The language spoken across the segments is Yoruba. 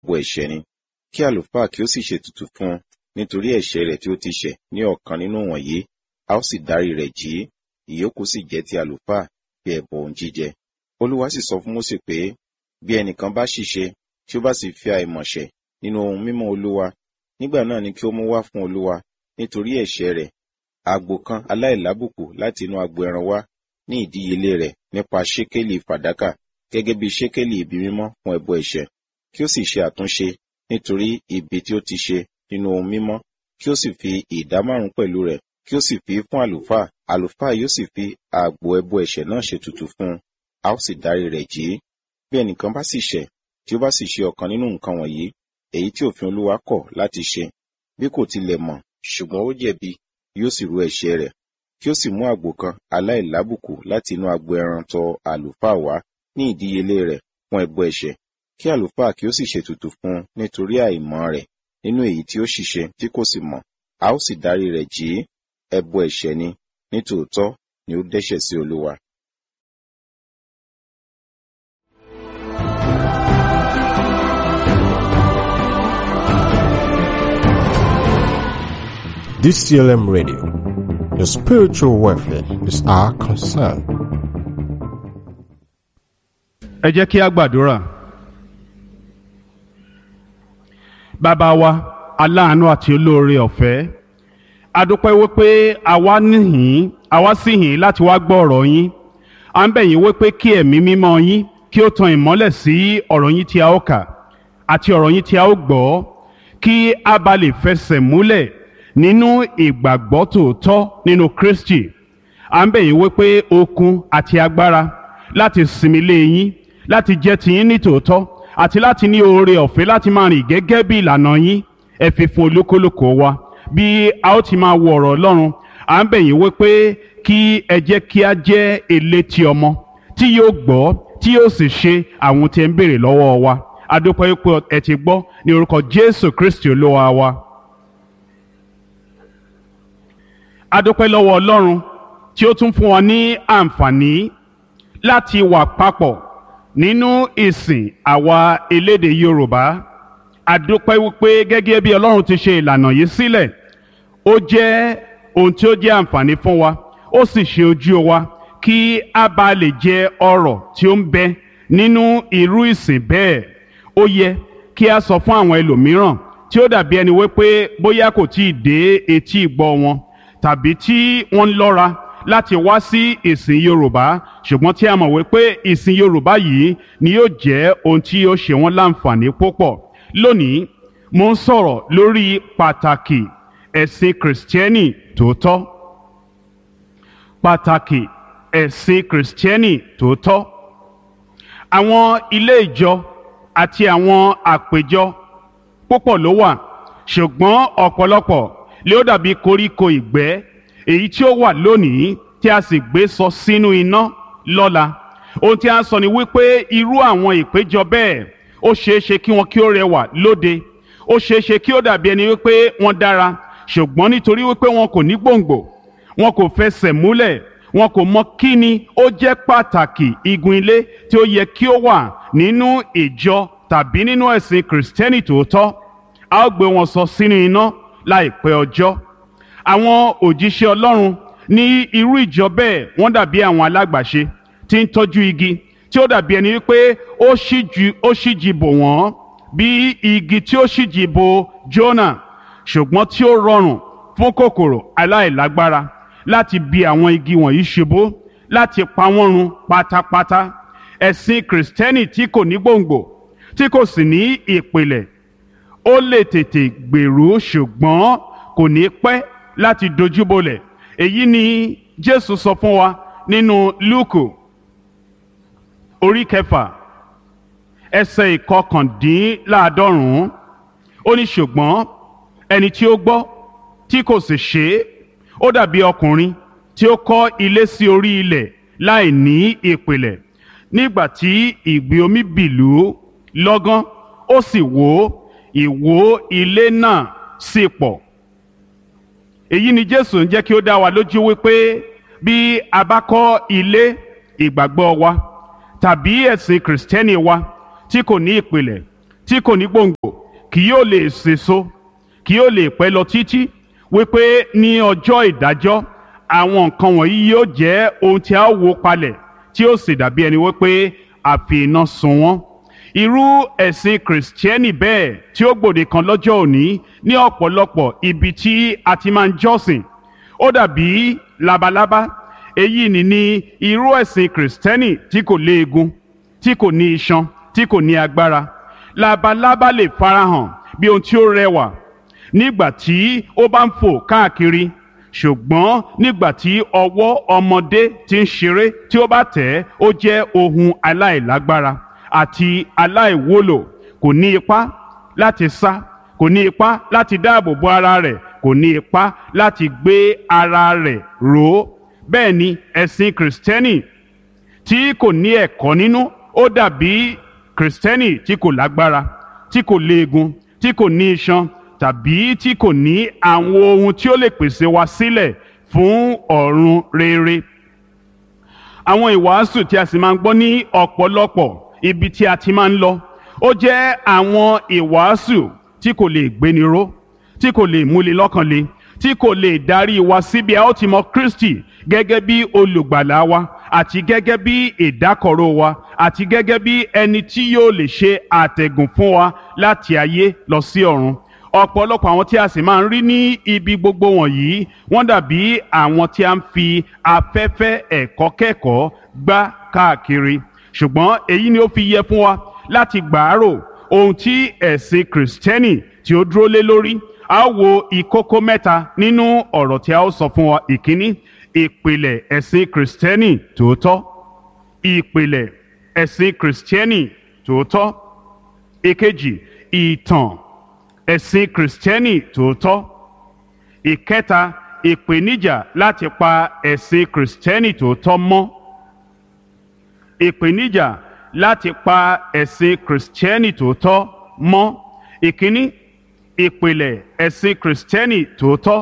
ẹbọ ẹ̀ṣẹ̀ ni. Kí àlùfáà kí ó sì ṣètùtù fún un nítorí ẹ̀ṣẹ̀ rẹ̀ tí ó ti ṣẹ̀ ní ọ̀kan nínú wọ̀nyí, a ó sì dárí rẹ̀ jì í, ìyókù sì jẹ́ ti àlùfáà bí ẹbọ ohun jíjẹ. Olúwa sì sọ fún Mósè pé, bí ẹnìkan bá ṣìṣe, tí ó bá sì fi àìmọ̀ṣẹ̀ nínú ohun mímọ́ Olúwa, nígbà náà ni kí ó mú wá fún Olúwa nítorí ẹ̀ṣẹ̀ rẹ̀ àgbò kan aláìlábùkù láti inú agbo ẹran wá ní ìdíyelé rẹ̀ nípa ṣékélì fàdákà, gẹ́gẹ́ bí ṣékélì ibi mímọ́ fún ẹbọ ẹ̀ṣẹ̀. Kí ó sì ṣe àtúnṣe nítorí ibi tí ó ti ṣe nínú ohun mímọ́, kí ó sì fi 5% pẹ̀lú rẹ̀, kí ó sì fi fún àlùfáà. Àlùfáà yóò sì fi àgbò ẹbọ ẹ̀ṣẹ̀ náà ṣètùtù fún un, a ó sì dárí rẹ̀ jì í. Bí ẹnìkan bá sì ṣẹ̀, tí ó bá sì ṣe ọ̀kan nínú nǹkan wọ̀nyí, èyí tí òfin Olúwa kọ̀ láti ṣe, bí kò tilẹ̀ mọ̀, ṣùgbọ́n ó jẹ̀bi, yóò sì rú ẹ̀ṣẹ̀ rẹ̀. Kí ó sì mú àgbò kan aláìlábùkù láti inú agbo ẹran tọ̀ àlùfáà wá ní ìdíyelé rẹ̀ fún ẹbọ ẹ̀ṣẹ̀. Kí àlùfáà kí ó sì ṣètùtù fún un nítorí àìmọ̀ rẹ̀ nínú èyí tí ó ṣìṣe tí kò sì mọ̀, a ó sì dárí rẹ̀ jì í. Ẹbọ ẹ̀ṣẹ̀ ni, nítòótọ́ ni ó dẹ́ṣẹ̀ sí Olúwa. DCLM Radio. Your spiritual welfare is our concern. Ẹ jẹ́ kí a gbàdúrà. Bàbá wa, aláàánú àti olóore ọ̀fẹ́, a dúpẹ́ wípé àwa sì yín láti wá gbọ́ ọ̀rọ̀ yín. À ń bẹ̀ yín wípé kí ẹ̀mí mímọ́ yín kí ó tan ìmọ́lẹ̀ sí ọ̀rọ̀ yín tí a ó kà àti ọ̀rọ̀ yín tí a ó gbọ́, kí a bá lè fẹsẹ̀ múlẹ̀ nínú ìgbàgbọ́ tòótọ́ nínú Kristi. À ń bẹ̀ yín wípé okun àti agbára láti sinmi lé yín, láti jẹ́ tiyín ní tòótọ́ àti láti ní oore ọ̀fẹ́ láti máa rìn gẹ́gẹ́ bí ìlànà yín, ẹ fi fún olúkúlùkù wa. Bí a ó ti máa wo ọ̀rọ̀ Ọlọ́run, à ń bẹ̀ yín wípé kí ẹ jẹ́ kí a jẹ́ elétí ọmọ tí yóò gbọ́ tí yóò sì ṣe àwọn tí ẹ ń béèrè lọ́wọ́ wa. A dúpẹ́ wípé ẹ ti gbọ́ ní orúkọ Jésù Kristi Olúwa wa. A dúpẹ́ lọ́wọ́ Ọlọ́run tí ó tún fún wa ní àǹfààní láti wà papọ̀ nínú ìsìn àwa elédè Yorùbá. A dúpẹ́ wípé gẹ́gẹ́ bí Ọlọ́run ti ṣe ìlànà yìí sílẹ̀, ó jẹ́ ohun tí ó jẹ́ àǹfààní fún wa, ó sì ṣe ojú wa kí a bá lè jẹ ọrọ̀ tí ó ń bẹ nínú irú ìsìn bẹ́ẹ̀. Ó yẹ kí a sọ fún àwọn ẹlòmíràn tí ó dàbí ẹni wípé bóyá kò tí ì dé etí ìgbọ́ wọn, tàbí tí wọ́n ń lọ́ra láti wá sí ìsìn Yorùbá, ṣùgbọ́n tí a mọ̀ wípé ìsìn Yorùbá yìí ni yóò jẹ́ ohun tí yóò ṣe wọ́n láǹfààní púpọ̀. Lónìí, mo ń sọ̀rọ̀ lórí pàtàkì ẹ̀sìn Kìrìsìtẹ́nì tòótọ́. Pàtàkì ẹ̀sìn Kìrìsìtẹ́nì tòótọ́. Àwọn ilé ìjọ àti àwọn àpéjọ púpọ̀ ló wà, ṣùgbọ́n ọ̀pọ̀lọpọ̀ lé ó dàbí koríko ìgbẹ́ èyí tí ó wà lónìí tí a sì gbé sọ sínú iná lọ́la. Ohun tí a ń sọ ni wípé irú àwọn ìpéjọ bẹ́ẹ̀ ó ṣeéṣe kí wọn kí ó rẹwà lóde, ó ṣeéṣe kí ó dàbí ẹni wípé wọ́n dára, ṣùgbọ́n nítorí wípé wọn kò ní gbòǹgbò, wọn kò fẹsẹ̀ múlẹ̀, wọn kò mọ kí ni ó jẹ́ pàtàkì igun ilé tí ó yẹ kí ó wà nínú ìjọ tàbí nínú ẹ̀sìn Kìrìsìtẹ́nì tòótọ́. A ó gbé wọn sọ sínú iná láìpẹ́ ọjọ́. Àwọn òjíṣẹ́ Ọlọ́run ní irú ìjọ bẹ́ẹ̀ wọ́n dàbí àwọn alágbàṣe tí ń tọ́jú igi tí ó dàbí ẹni wípé ó ṣíji bò wọ́n bí igi tí ó ṣíji bò Jónà, ṣùgbọ́n tí ó rọrùn fún kòkòrò aláìlágbára láti bi àwọn igi wọ̀nyí ṣubú, láti pa wọ́n run pátápátá. Ẹ̀sìn Kìrìsìtẹ́nì tí kò ní gbòǹgbò, tí kò sì ní ìpìlẹ̀, ó lè tètè gbèrú ṣùgbọ́n kò ní pẹ́ láti dojúbolẹ̀. Èyí ni Jésù sọ fún wa nínú Lúùkù orí 6 ẹsẹ̀ 99. Ó ní ṣùgbọ́n ẹni tí ó gbọ́ tí kò sì ṣe é, ó dàbí ọkùnrin tí ó kọ́ ilé sí orí ilẹ̀ láì ní ìpìlẹ̀. Nígbà tí ìgbì omi bìlú lọ́gán, ó sì wó, ìwó ilé náà sì pọ̀. Èyí ni Jésù ń jẹ́ kí ó dá wa lójú wípé bí a bá kọ́ ilé ìgbàgbọ́ wa tàbí ẹ̀sìn Kìrìsìtẹ́nì wa tí kò ní ìpìlẹ̀, tí kò ní gbòǹgbò kì yóò lè sèso, kì yóò lè pẹ́ lọ títí, wípé ní ọjọ́ ìdájọ́ àwọn nǹkan wọ̀nyí yóò jẹ́ ohun tí a ó wó palẹ̀, tí ó sì dàbí ẹni wípé a fi iná sun wọ́n. Irú ẹ̀sìn kìrìsìtẹ́nì bẹ́ẹ̀ tí ó gbòde kan lọ́jọ́ òní ní ọ̀pọ̀lọpọ̀ ibi tí a ti máa ń jọ́sìn, ó dàbí labalábá. Èyí ni irú ẹ̀sìn kìrìsìtẹ́nì tí kò léegun, tí kò ní iṣan, tí kò ní agbára. Labalábá lè farahàn bí ohun tí ó rẹwà nígbà tí ó bá ń fò káàkiri, ṣùgbọ́n nígbà tí ọwọ́ ọmọdé tí ń ṣeré tí ó bá tẹ̀ ẹ́, ó jẹ́ ohun aláìlágbára àti aláìwúlò. Kò ní ipá láti sá, kò ní ipá láti dáàbò bo ara rẹ̀, kò ní ipá láti gbé ara rẹ̀ ró. Bẹ́ẹ̀ ni ẹ̀sìn kìrìsìtẹ́nì tí kò ní ẹ̀kọ́ nínú ó dàbí kìrìsìtẹ́nì tí kò lágbára, tí kò léegun, tí kò ní iṣan, tàbí tí kò ní àwọn ohun tí ó lè pèsè wa sílẹ̀ fún ọ̀run rere. Àwọn ìwàásù tí a sì máa ń gbọ́ ní ọ̀pọ̀lọpọ̀ ibi tí a ti máa ń lọ, ó jẹ́ àwọn ìwàásù tí kò lè gbéni ró, tí kò lè múni lọ́kàn le, tí kò lè darí wa síbi a ó ti mọ Kristi gẹ́gẹ́ bí olùgbàlà wa, àti gẹ́gẹ́ bí ìdákọ̀ró wa, àti gẹ́gẹ́ bí ẹni tí yóò lè ṣe àtẹ̀gùn fún wa láti ayé lọ sí ọ̀run. Ọ̀pọ̀lọpọ̀ àwọn tí a sì máa ń rí ní ibi gbogbo wọ̀nyí, wọ́n dàbí àwọn tí a ń fi afẹ́fẹ́ ẹ̀kọ́ kẹ́kọ̀ọ́ gbá káàkiri. Ṣùgbọ́n èyí ni ó fi yẹ fún wa láti gbàárò ohun tí ẹ̀sìn kìrìsìtẹ́nì tí ó dúró lé lórí. A ó wo ìkókó mẹ́ta nínú ọ̀rọ̀ tí a ó sọ fún wa. Ìkíní, ìpìlẹ̀ ẹ̀sìn kìrìsìtẹ́nì tòótọ́. Ìpìlẹ̀ ẹ̀sìn kìrìsìtẹ́nì tòótọ́. Ìkejì, ìtàn ẹ̀sìn kìrìsìtẹ́nì tòótọ́. Ìkẹta, ìpèníjà láti pa ẹ̀sìn kìrìsìtẹ́nì tòótọ́ mọ́. Ìpèníjà láti pa ẹ̀sìn kìrìsìtẹ́nì tòótọ́ mọ́. Ìkíní, ìpìlẹ̀ ẹ̀sìn kìrìsìtẹ́nì tòótọ́.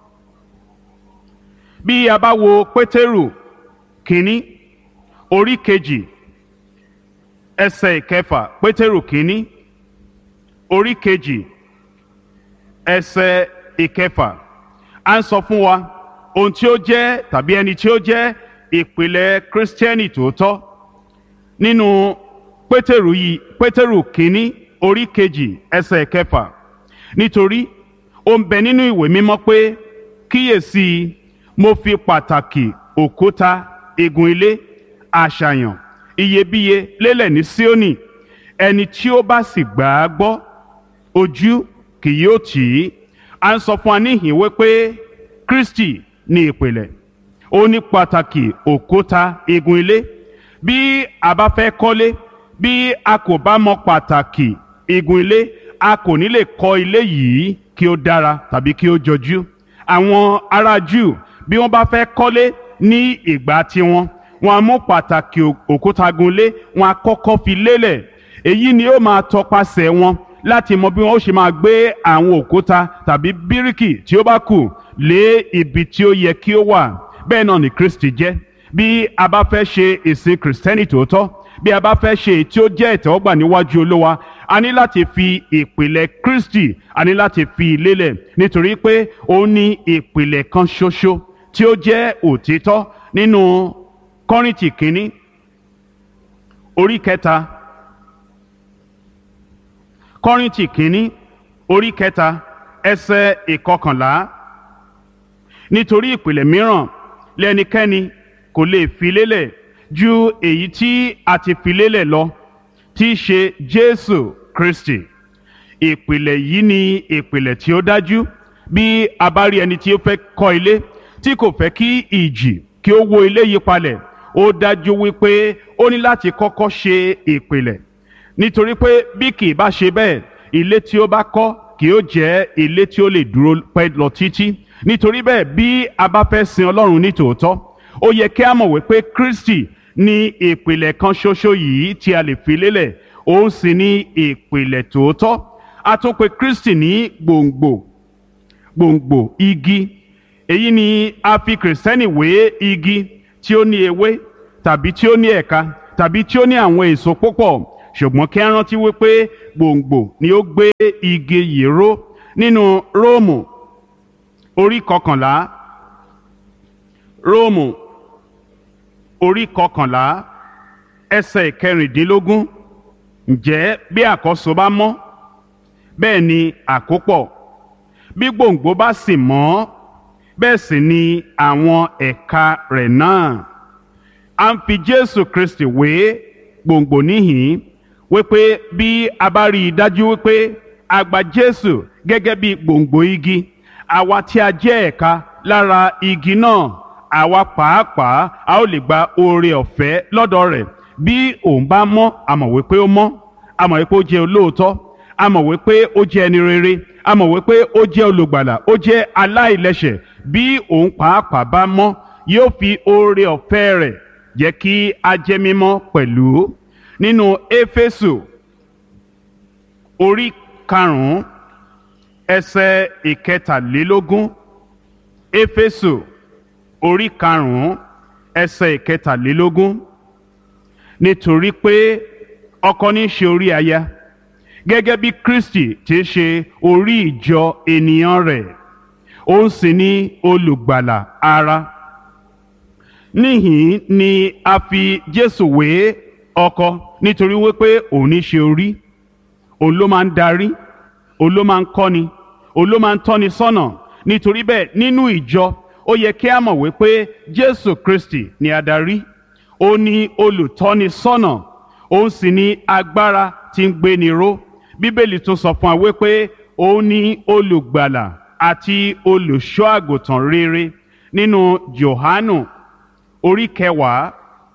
Bí a bá wo Pétérù kínní orí kejì ẹsẹ̀ ìkẹfà, Pétérù kínní orí kejì ẹsẹ̀ ìkẹfà, à ń sọ fún wa ohun tí ó jẹ́ tàbí ẹni tí ó jẹ́ ìpìlẹ̀ kìrìsìtẹ́nì tòótọ́ nínú Pétérù kínní orí kejì ẹsẹ̀ ìkẹfà. Nítorí ó ń bẹ nínú ìwé mímọ́ pé, kíyèsí, mo fi pàtàkì òkúta igun ilé àṣàyàn iyebíye lélẹ̀ ní Síónì, ẹni tí ó bá sì gbà á gbọ́, ojú kì yóò tì í. À ń sọ fún wa níhìn wípé Kristi ni ìpìlẹ̀, ó ní pàtàkì òkúta igun ilé. Bí a bá fẹ́ kọ́lé, bí a kò bá mọ pàtàkì igun ilé, a kò ní lè kọ́ ilé yìí kí ó dára tàbí kí ó jọjú. Àwọn ará Júù bí wọ́n bá fẹ́ kọ́lé ní ìgbà tiwọn, wọ́n á mú pàtàkì òkúta igun ilé, wọ́n á kọ́kọ́ fi lélẹ̀. Èyí ni ó máa tọpasẹ̀ wọn láti mọ bí wọ́n ó ṣe máa gbé àwọn òkúta tàbí bíríkì tí ó bá kù lé ibi tí ó yẹ kí ó wà. Bẹ́ẹ̀ náà ni Kristi jẹ́. Bí a bá fẹ́ ṣe ìsìn kìrìsìtẹ́nì tòótọ́, bí a bá fẹ́ ṣe èyí tí ó jẹ́ ìtẹ́wọ́gbà níwájú Olúwa, a ní láti fi ìpìlẹ̀ Kristi, a ní láti fi lélẹ̀, nítorí pé ó ní ìpìlẹ̀ kan ṣoṣo tí ó jẹ́ òtítọ́. Nínú Kọ́ríńtì kínní orí kẹta, Kọ́ríńtì kínní orí kẹta ẹsẹ̀ ìkọkànlá, nítorí ìpìlẹ̀ mìíràn lẹ́nikẹ́ni kò lè fi lélẹ̀ ju èyí tí a ti fi lélẹ̀ lọ, tí í ṣe Jésù Kristi. Ìpìlẹ̀ yìí ni ìpìlẹ̀ tí ó dájú. Bí a bá rí ẹni tí ó fẹ́ kọ́ ilé tí kò fẹ́ kí ìjì kí ó wó ilé yí palẹ̀, ó dájú wípé ó ní láti kọ́kọ́ ṣe ìpìlẹ̀. Nítorí pé bí kì í bá ṣe bẹ́ẹ̀, ilé tí ó bá kọ́ kì yóò jẹ́ ilé tí ó lè dúró pẹ́ lọ títí. Nítorí bẹ́ẹ̀, bí a bá fẹ́ sin Ọlọ́run ní tòótọ́, ó yẹ kí a mọ̀ wípé Kristi ní ìpìlẹ̀ kan ṣoṣo yìí tí a lè fi lélẹ̀, òun sì ní ìpìlẹ̀ tòótọ́. A tún pè Kristi ní gbòǹgbò igi. Èyí ni a fi Kìrìsìtẹ́nì wé igi tí ó ní ewé tàbí tí ó ní ẹ̀ka tàbí tí ó ní àwọn èso púpọ̀. ṣùgbọ́n kí a rántí wípé gbòǹgbò ni ó gbé igi yìí ró. Nínú Róòmù orí kọkànlá, Róòmù orí kọkànlá ẹsẹ̀ ìkẹrìndínlógún, ǹjẹ́ bí àkọ́so bá mọ́, bẹ́ẹ̀ ni àkópọ̀, bí gbòǹgbò bá sì mọ́, bẹ́ẹ̀ sì ni àwọn ẹ̀ka rẹ̀ náà. A ń fi Jésù Kristi wé gbòǹgbò níhìn-ín, wípé bí a bá rí i dájú wípé a gba Jésù gẹ́gẹ́ bí gbòǹgbò igi, àwa tí a jẹ́ ẹ̀ka lára igi náà, àwa pàápàá a ó lè gba oore ọ̀fẹ́ lọ́dọ̀ rẹ̀. Bí òun bá mọ́, a mọ̀ wípé ó mọ́, a mọ̀ wípé ó jẹ́ olóòótọ́, a mọ̀ wípé ó jẹ́ ẹni rere, a mọ̀ wípé ó jẹ́ olùgbàlà, ó jẹ́ aláìlẹ́ṣẹ̀. Bí òun pàápàá bá mọ́, yóò fi oore ọ̀fẹ́ rẹ̀ jẹ́ kí a jẹ́ mímọ́ pẹ̀lú. Nínú Éfésù orí karùn-ún ẹsẹ̀ ìkẹtàlélógún, Éfésù orí karùn-ún ẹsẹ̀ ìkẹtàlélógún, nítorí pé ọkọ ní í ṣe orí aya, gẹ́gẹ́ bí Kristi ti ṣe orí ìjọ ènìyàn rẹ̀, òun sì ni olùgbàlà ara. Níhìn ni a fi Jésù wé ọkọ, nítorí wípé òun ní í ṣe orí, òun ló máa ń darí, òun ló máa ń kọ́ni, òun ló máa ń tọ́ni sọ́nà. Nítorí bẹ́ẹ̀ nínú ìjọ ó yẹ kí a mọ̀ wípé Jésù Kristi ni adarí, ó ní olùtọ́ni sọ́nà, òun sì ní agbára tí ń gbéni ró. Bíbélì tún sọ fún wa wípé òun ní olùgbàlà àti olùṣọ́ àgùntàn rere. Nínú Jòhánù orí kẹwàá,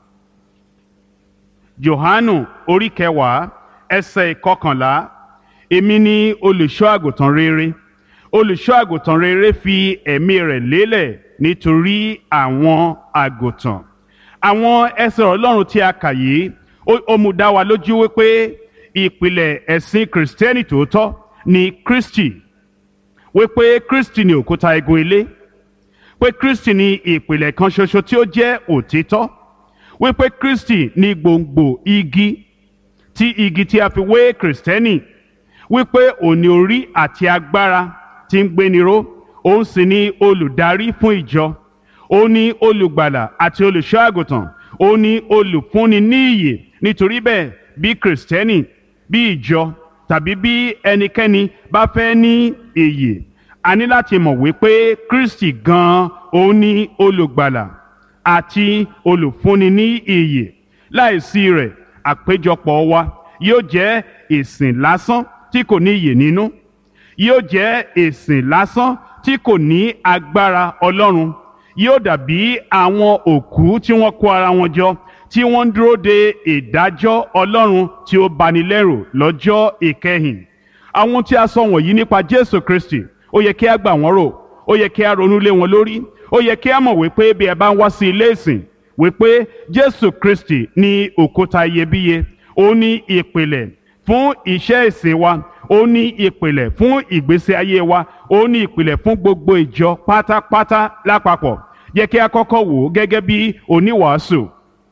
Jòhánù orí kẹwàá ẹsẹ̀ ìkọkànlá, èmi ni olùṣọ́ àgùntàn rere. Olùṣọ́ àgùntàn rere fi ẹ̀mí rẹ̀ lélẹ̀ nítorí àwọn àgùntàn. Àwọn ẹsẹ̀ Ọlọ́run tí a kà yìí ó mú dá wa lójú wípé ìpìlẹ̀ ẹ̀sìn Kìrìsìtẹ́nì tòótọ́ ni Kristi, wípé Kristi ni òkúta igun ilé, pé Kristi ni ìpìlẹ̀ kan ṣoṣo tí ó jẹ́ òtítọ́, wípé Kristi ni gbòǹgbò igi tí a fi wé Kìrìsìtẹ́nì, wípé òní orí àti agbára tí ń gbéni ró, òun sì ni olùdarí fún ìjọ, òun ni olùgbàlà àti olùṣọ́ àgùntàn, òun ni olùfúnni ní ìyè. Nítorí bẹ́ẹ̀ bí Kìrìsìtẹ́nì, bí ìjọ tàbí bí ẹnikẹ́ni bá fẹ́ ní ìyè, a ní láti mọ̀ wípé Kristi gan-an òun ni olùgbàlà àti olùfúnni ní ìyè. Láìsí rẹ̀ àpéjọpọ̀ wa yóò jẹ́ ìsìn lásán tí kò ní ìyè nínú, yóò jẹ́ ìsìn lásán tí kò ní agbára Ọlọ́run, yóò dàbí àwọn òkú tí wọ́n kó ara wọn jọ tí wọ́n ń dúró de ìdájọ́ Ọlọ́run tí ó bani lẹ́rù lọ́jọ́ ìkẹyìn. Àwọn tí a sọ wọ̀nyí nípa Jésù Kristi, ó yẹ kí a gbà wọ́n rò, ó yẹ kí a ronú lé wọn lórí, ó yẹ kí a mọ̀ wípé bí ẹ bá ń wá sí ilé ìsìn, wípé Jésù Kristi ní òkúta iyebíye, ó ní ìpìlẹ̀ fún iṣẹ́ ìsìn wa, ó ní ìpìlẹ̀ fún ìgbésí ayé wa, ó ní ìpìlẹ̀ fún gbogbo ìjọ pátápátá lápapọ̀. Jẹ́ kí a kọ́kọ́ wò ó gẹ́gẹ́ bí oníwàásù.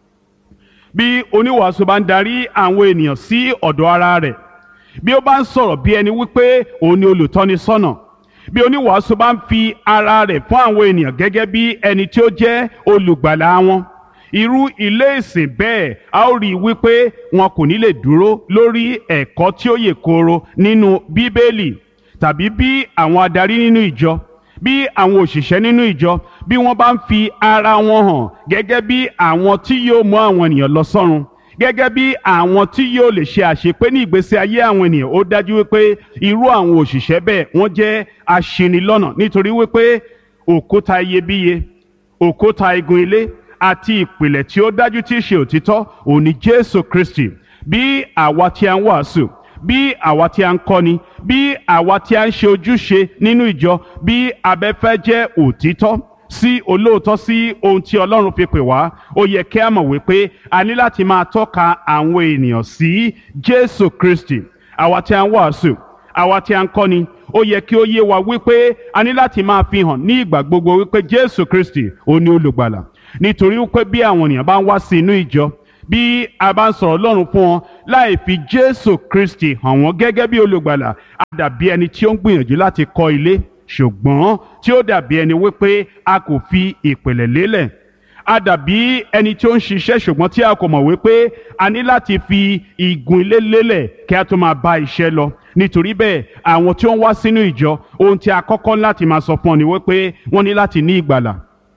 Bí oníwàásù bá ń darí àwọn ènìyàn sí ọ̀dọ̀ ara rẹ̀, bí ó bá ń sọ̀rọ̀ bí ẹni wípé òun ni olùtọ́ni sọ́nà, bí oníwàásù bá ń fi ara rẹ̀ fún àwọn ènìyàn gẹ́gẹ́ bí ẹni tí ó jẹ́ olùgbàlà wọn, irú ilé ìsìn bẹ́ẹ̀ a ó rí i wípé wọn kò ní lè dúró lórí ẹ̀kọ́ tí ó yè kooro nínú Bíbélì, tàbí bí àwọn adarí nínú ìjọ, bí àwọn òṣìṣẹ́ nínú ìjọ, bí wọ́n bá ń fi ara wọn hàn gẹ́gẹ́ bí àwọn tí yóò mú àwọn ènìyàn lọ sọ́run, gẹ́gẹ́ bí àwọn tí yóò lè ṣe àṣepé ní ìgbésí ayé àwọn ènìyàn, ó dájú wípé irú àwọn òṣìṣẹ́ bẹ́ẹ̀ wọ́n jẹ́ aṣinilọ́nà, nítorí wípé òkúta iyebíye, òkúta igun ilé àti ìpìlẹ̀ tí ó dájú tí í ṣe òtítọ́ òun ni Jésù Kristi. Bí àwa tí a ń wàásù, bí àwa tí a ń kọ́ni, bí àwa tí a ń ṣe ojúṣe nínú ìjọ, bí abẹ́fẹ́ jẹ́ òtítọ́ sí olóòótọ́ sí ohun tí Ọlọ́run fi pè wá, ó yẹ kí a mọ̀ wípé a ní láti máa tọ́ka àwọn ènìyàn sí Jésù Kristi. Àwa tí a ń wàásù, àwa tí a ń kọ́ni, ó yẹ kí ó yé wa wípé a ní láti máa fi hàn ní ìgbà gbogbo wípé Jésù Kristi ó ní olùgbàlà. Nítorí wípé bí àwọn ènìyàn bá ń wá sí inú ìjọ, bí a bá ń sọ̀rọ̀ Ọlọ́run fún wọn láì fi Jésù Kristi hàn wọ́n gẹ́gẹ́ bí olùgbàlà, á dàbí ẹni tí ó ń gbìyànjú láti kọ́ ilé ṣùgbọ́n tí ó dàbí ẹni wípé a kò fi ìpìlẹ̀ lélẹ̀. A dàbí ẹni tí ó ń ṣiṣẹ́ ṣùgbọ́n tí a kò mọ̀ wípé a ní láti fi igun ilé lélẹ̀ kí a tó máa bá iṣẹ́ lọ. Nítorí bẹ́ẹ̀ àwọn tí ó ń wá sínú ìjọ, ohun tí a kọ́kọ́ láti máa sọ fún ọ ni wípé wọ́n ní láti ní ìgbàlà,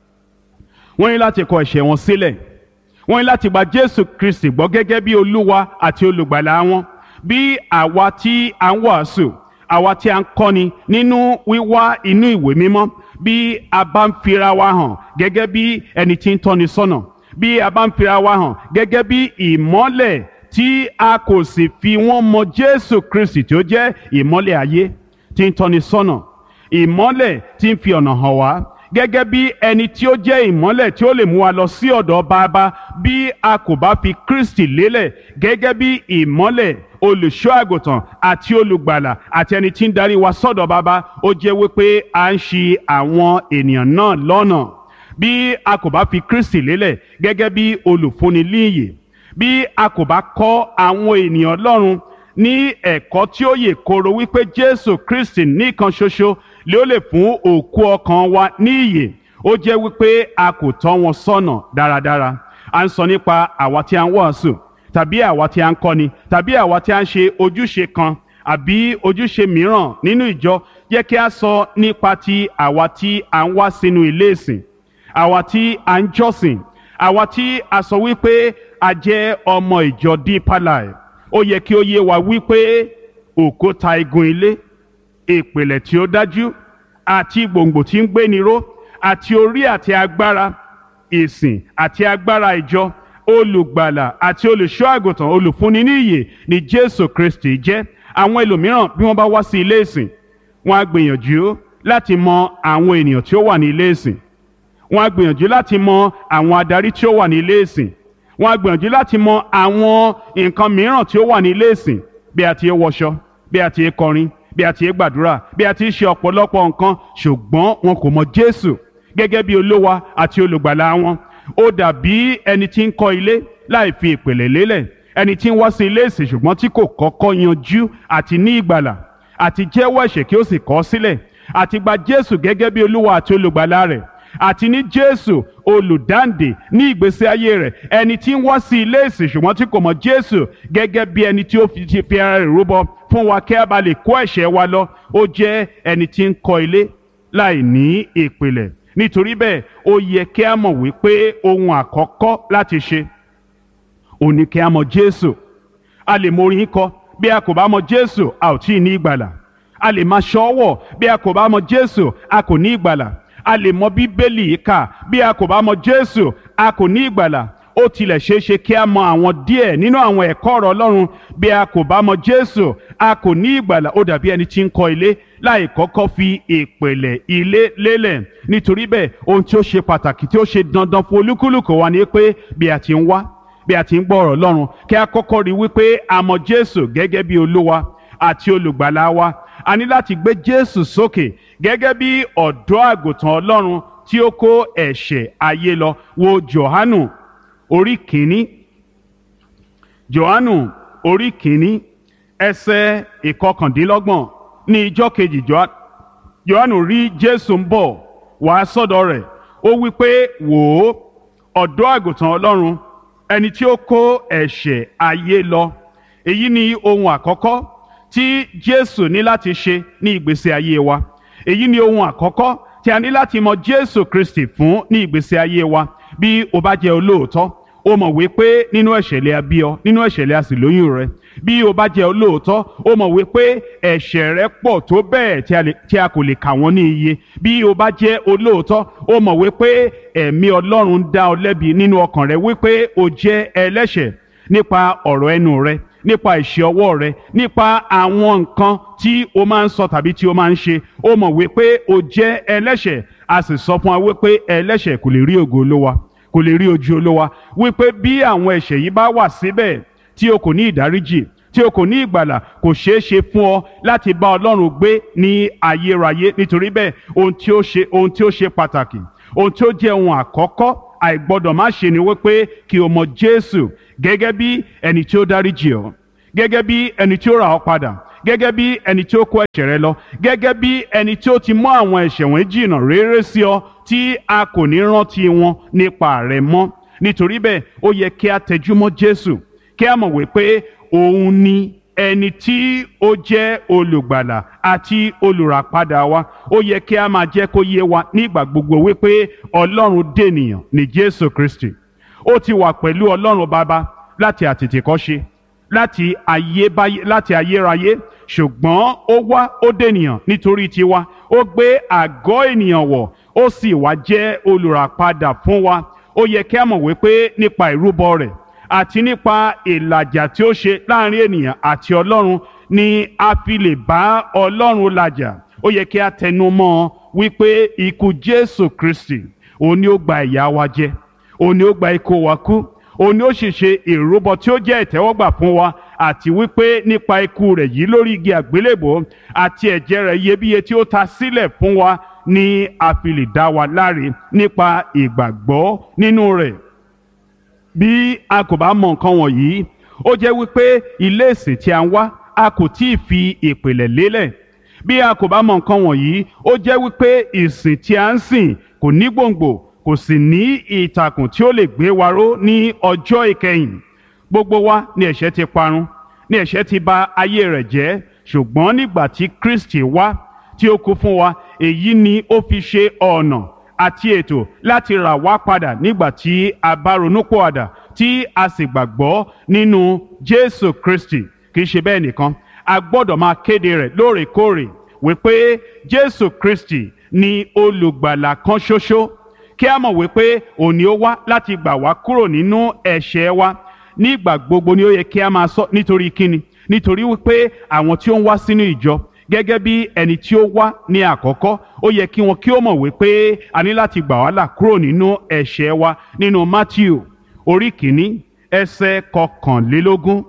wọ́n ní láti kọ ẹ̀ṣẹ̀ wọn sílẹ̀, wọ́n ní láti gba Jésù Kristi gbọ́ gẹ́gẹ́ bí Olúwa àti olùgbàlà wọn. Bí àwa tí a ń wàásù, àwa tí a ń kọ́ni nínú wíwá inú ìwé mímọ́, bí a bá ń fira wa hàn gẹ́gẹ́ bí ẹni tí ń tọ́ni sọ́nà, bí a bá ń fira wa hàn gẹ́gẹ́ bí ìmọ́lẹ̀ tí a kò sì fi wọ́n mọ Jésù Kristi tí ó jẹ́ ìmọ́lẹ̀ ayé tí ń tọ́ni sọ́nà, ìmọ́lẹ̀ tí ń fi ọ̀nà hàn wá, gẹ́gẹ́ bí ẹni tí ó jẹ́ ìmọ́lẹ̀ tí ó lè mú wa lọ sí ọ̀dọ̀ Baba, bí a kò bá fi Kristi lélẹ̀ gẹ́gẹ́ bí ìmọ́lẹ̀, olùṣọ́ àgùntàn àti olùgbàlà àti ẹni tí ń darí wa sọ́dọ̀ Baba, ó jẹ́ wípé à ń ṣì àwọn ènìyàn náà lọ́nà. Bí a kò bá fi Kristi lélẹ̀ gẹ́gẹ́ bí olùfúnni líyè, bí a kò bá kọ́ àwọn ènìyàn Ọlọ́run ní ẹ̀kọ́ tí ó yè kooro wípé Jésù Kristi nìkan ṣoṣo lé ó lè fún òkú ọkàn wa ní ìyè, ó jẹ́ wípé a kò tọ́ wọn sọ́nà dáradára. À ń sọ nípa àwa tí a ń wàásù, tàbí àwa tí a ń kọ́ni, tàbí àwa tí a ń ṣe ojúṣe kan àbí ojúṣe mìíràn nínú ìjọ. Jẹ́ kí a sọ nípa ti àwa tí a ń wá sínú ilé ìsìn, àwa tí a ń jọ́sìn, àwa tí a sọ wípé a jẹ́ ọmọ ìjọ Deeper Life. Ó yẹ kí ó yé wa wípé òkúta igun ilé, ìpìlẹ̀ tí ó dájú àti gbòǹgbò tí ń gbéni ró àti orí àti agbára ìsìn àti agbára ìjọ, olùgbàlà àti olùṣọ́ àgùntàn, olùfúnni ní ìyè ni Jésù Kristi jẹ́. Àwọn ẹlòmíràn bí wọ́n bá wá sí ilé ìsìn, wọ́n á gbìyànjú láti mọ àwọn ènìyàn tí ó wà ní ilé ìsìn, wọ́n á gbìyànjú láti mọ àwọn adarí tí ó wà ní ilé ìsìn, wọ́n á gbìyànjú láti mọ àwọn nǹkan mìíràn tí ó wà ní ilé ìsìn, bí a ti ń wọṣọ, bí a ti ń kọrin, bí a ti ń gbàdúrà, bí a ti ń ṣe ọ̀pọ̀lọpọ̀ nǹkan, ṣùgbọ́n wọn kò mọ Jésù gẹ́gẹ́ bí Olúwa àti olùgbàlà wọn. Ó dàbí ẹni tí ń kọ́ ilé láì fi ìpìlẹ̀ lélẹ̀, ẹni tí ń wá sí ilé ìsìn ṣùgbọ́n tí kò kọ́kọ́ yanjú àti ní ìgbàlà, àti jẹ́wọ́ ẹ̀ṣẹ̀ kí ó sì kọ̀ ọ́ sílẹ̀, àti gba Jésù gẹ́gẹ́ bí Olúwa àti olùgbàlà rẹ̀, àti ní Jésù olùdáǹdè ní ìgbésí ayé rẹ̀. Ẹni tí ń wá sí ilé ìsìn ṣùgbọ́n tí kò mọ Jésù gẹ́gẹ́ bí ẹni tí ó fi ara rẹ̀ rúbọ fún wa kí a bá lè kó ẹ̀ṣẹ̀ wa lọ, ó jẹ́ ẹni tí ń kọ́ ilé láì ní ìpìlẹ̀. Nítorí bẹ́ẹ̀ ó yẹ kí a mọ̀ wípé ohun àkọ́kọ́ láti ṣe ó ní kí a mọ Jésù. A lè mọ orin kọ, bí a kò bá mọ Jésù a ò tí ì ní ìgbàlà. A lè máa ṣọ́wọ̀, bí a kò bá mọ Jésù a kò ní ìgbàlà. A lè mọ Bíbélì kà, bí a kò bá mọ Jésù a kò ní ìgbàlà. Ó tilẹ̀ ṣeé ṣe kí a mọ àwọn díẹ̀ nínú àwọn ẹ̀kọ́ ọ̀rọ̀ Ọlọ́run, bí a kò bá mọ Jésù a kò ní ìgbàlà. Ó dàbí ẹni tí ń kọ́ ilé láì kọ́kọ́ fi ìpìlẹ̀ ilé lélẹ̀. Nítorí bẹ́ẹ̀ ohun tí ó ṣe pàtàkì, tí ó ṣe dandan fún olúkúlùkù wa ni pé bí a ti ń wá, bí a ti ń gbọ́ ọ̀rọ̀ Ọlọ́run, kí a kọ́kọ́ rí wípé a mọ Jésù gẹ́gẹ́ bí Olúwa àti olùgbàlà wa. A ní láti gbé Jésù sókè gẹ́gẹ́ bí ọ̀dọ́ àgùntàn Ọlọ́run tí ó kó ẹ̀ṣẹ̀ ayé lọ. Wo Jòhánù orí kìíní, Jòhánù orí kìíní ẹsẹ̀ ìkọkàndínlọ́gbọ̀n. Ní ijọ́ kejì Jòhánù rí Jésù ń bọ̀ wá sọ́dọ̀ rẹ̀. Ó wí pé, wò ó, ọ̀dọ́ àgùntàn Ọlọ́run, ẹni tí ó kó ẹ̀ṣẹ̀ ayé lọ. Èyí ni ohun àkọ́kọ́ tí Jésù ní láti ṣe ní ìgbésí ayé wa. Èyí ni ohun àkọ́kọ́ tí a ní láti mọ Jésù Kristi fún ní ìgbésí ayé wa. Bí o bá jẹ́ olóòótọ́, o mọ̀ wípé nínú ẹ̀ṣẹ̀ lè a bí ọ, nínú ẹ̀ṣẹ̀ lè a sì lóyún rẹ. Bí o bá jẹ́ olóòótọ́, o mọ̀ wípé ẹ̀ṣẹ̀ rẹ pọ̀ tó bẹ́ẹ̀ tí a kò lè kà wọ́n ní iye. Bí o bá jẹ́ olóòótọ́, o mọ̀ wípé ẹ̀mí Ọlọ́run dá ọ lẹ́bi nínú ọkàn rẹ wípé o jẹ́ ẹlẹ́ṣẹ̀ nípa ọ̀rọ̀ ẹnu rẹ, nípa ìṣe ọwọ́ rẹ, nípa àwọn nǹkan tí o máa ń sọ tàbí tí o máa ń ṣe. O mọ̀ wípé o jẹ́ ẹlẹ́ṣẹ̀. A sì sọ fún wa wípé ẹlẹ́ṣẹ̀ kò lè rí ògo Olúwa, kò lè rí ojú Olúwa. Wípé bí àwọn ẹ̀ṣẹ̀ yìí bá wà síbẹ̀ tí o kò ní ìdáríjì, tí o kò ní ìgbàlà, kò ṣeé ṣe fún ọ láti bá Ọlọ́run gbé ní ayérayé. Nítorí bẹ́ẹ̀ ohun tí ó ṣe pàtàkì, ohun tí ó jẹ́ ohun àkọ́kọ́ àìgbọ́dọ̀ má ṣe ni wípé kí o mọ Jésù gẹ́gẹ́ bí ẹni tí ó dáríjì ọ́, gẹ́gẹ́ bí ẹni tí ó rà ọ́ padà, gẹ́gẹ́ bí ẹni tí ó kó ẹ̀ṣẹ̀ rẹ lọ, gẹ́gẹ́ bí ẹni tí ó ti mú àwọn ẹ̀ṣẹ̀ wọn jìnnà réré sí ọ tí a kò ní rántí wọn nípa rẹ mọ́. Nítorí bẹ́ẹ̀ ó yẹ kí a tẹjúmọ́ Jésù, kí a mọ̀ wípé òun ni ẹni tí ó jẹ́ olùgbàlà àti olùràpadà wa. Ó yẹ kí a máa jẹ́ kó yé wa nígbà gbogbo wípé Ọlọ́run dènìyàn ní Jésù Kristi. Ó ti wà pẹ̀lú Ọlọ́run Baba láti àtètèkọ́ṣe, láti ayérayé, ṣùgbọ́n ó wá ó dènìyàn nítorí tiwa. Ó gbé àgọ́ ènìyàn wọ̀, ó sì wá jẹ́ olùràpadà fún wa. Ó yẹ kí a mọ̀ wípé nípa ìrúbọ rẹ̀ àti nípa ìlàjà tí ó ṣe láàrin ènìyàn àti Ọlọ́run ni a fi lè bá Ọlọ́run làjà. Ó yẹ kí a tẹnu mọ́ wípé ikú Jésù Kristi òun ni ó gba ìyà wa jẹ, òun ni ó gba ikú wa kú, òun ni ó sì ṣe ìrúbọ tí ó jẹ́ ìtẹ́wọ́gbà fún wa, àti wípé nípa ikú rẹ̀ yìí lórí igi àgbélébò àti ẹ̀jẹ̀ rẹ̀ iyebíye tí ó ta sílẹ̀ fún wa ni a fi lè dá wa láre nípa ìgbàgbọ́ nínú rẹ̀. Bí a kò bá mọ nǹkan wọ̀nyí, ó jẹ́ wípé ilé ìsìn tí a ń wá a kò tí ì fi ìpìlẹ̀ lélẹ̀. Bí a kò bá mọ nǹkan wọ̀nyí, ó jẹ́ wípé ìsìn tí a ń sìn kò ní gbòǹgbò, kò sì ní ìtàkùn tí ó lè gbé wa ró ní ọjọ́ ìkẹyìn. Gbogbo wa ni ẹ̀ṣẹ̀ ti parun, ni ẹ̀ṣẹ̀ ti bà ayé rẹ̀ jẹ́, ṣùgbọ́n nígbà tí Kristi wá tí ó kú fún wa, èyí ni ó fi ṣe ọ̀nà àti ètò láti rà wá padà nígbà tí a bá ronúpìwàdà tí a sì gbàgbọ́ nínú Jésù Kristi. Kì í ṣe bẹ́ẹ̀ nìkan, a gbọ́dọ̀ máa kéde rẹ̀ lóòrèkóòrè wípé Jésù Kristi ni olùgbàlà kan ṣoṣo. Kí a mọ̀ wípé òun ni ó wá láti gbà wá kúrò nínú ẹ̀ṣẹ̀ wa. Nígbà gbogbo ni ó yẹ kí a máa sọ. Nítorí kíni? Nítorí wípé àwọn tí ó ń wá sínú ìjọ gẹ́gẹ́ bí ẹni tí ó wá ní àkọ́kọ́, ó yẹ kí wọn kí ó mọ̀ wípé a ní láti gbà wá là kúrò nínú ẹ̀ṣẹ̀ wa. Nínú Mátíù orí kìíní ẹsẹ̀ 21.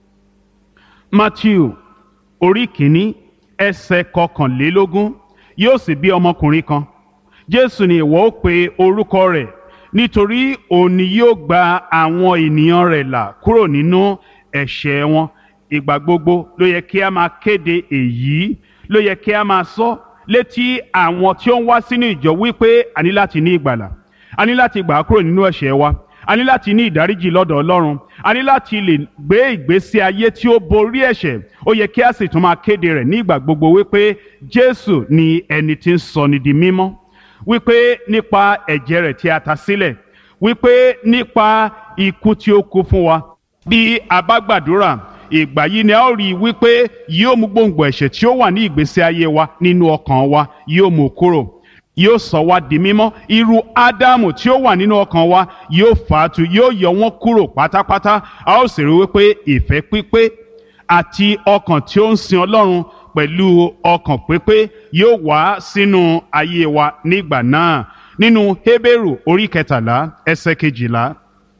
Mátíù orí kìíní ẹsẹ̀ 21. Yóò sì bí ọmọkùnrin kan, Jésù ni ìwọ ó pe orúkọ rẹ̀, nítorí òun ni yóò gba àwọn ènìyàn rẹ̀ là kúrò nínú ẹ̀ṣẹ̀ wọn. Ìgbà gbogbo ló yẹ kí a máa kéde èyí, ló yẹ kí a máa sọ létí àwọn tí ó ń wá sínú ìjọ wípé a ní láti ní ìgbàlà, a ní láti gbà á kúrò nínú ẹ̀ṣẹ̀ wa, a ní láti ní ìdáríjì lọ́dọ̀ Ọlọ́run, a ní láti lè gbé ìgbésí ayé tí ó borí ẹ̀ṣẹ̀. Ó yẹ kí a sì tún máa kéde rẹ̀ ní ìgbà gbogbo wípé Jésù ni ẹni tí ń sọni di mímọ́, wípé nípa ẹ̀jẹ̀ rẹ̀ tí a ta sílẹ̀, wípé nípa ikú tí ó kú fún wa. Bí a bá gbàdúrà, ìgbà yìí ni a ó rí i wípé yóò mú gbòǹgbò ẹ̀ṣẹ̀ tí ó wà ní ìgbésí ayé wa nínú ọkàn wa, yóò mú kúrò, yóò sọ wá di mímọ́. Irú Ádámù tí ó wà nínú ọkàn wa yóò fàátù, yóò yọ wọ́n kúrò pátápátá. A ó sì rí wípé ìfẹ́ pípé àti ọkàn tí ó ń sin Ọlọ́run pẹ̀lú ọkàn pípé yóò wá sínú ayé wa nígbà náà. Nínú Hébérù orí 13 ẹsẹ̀ 12.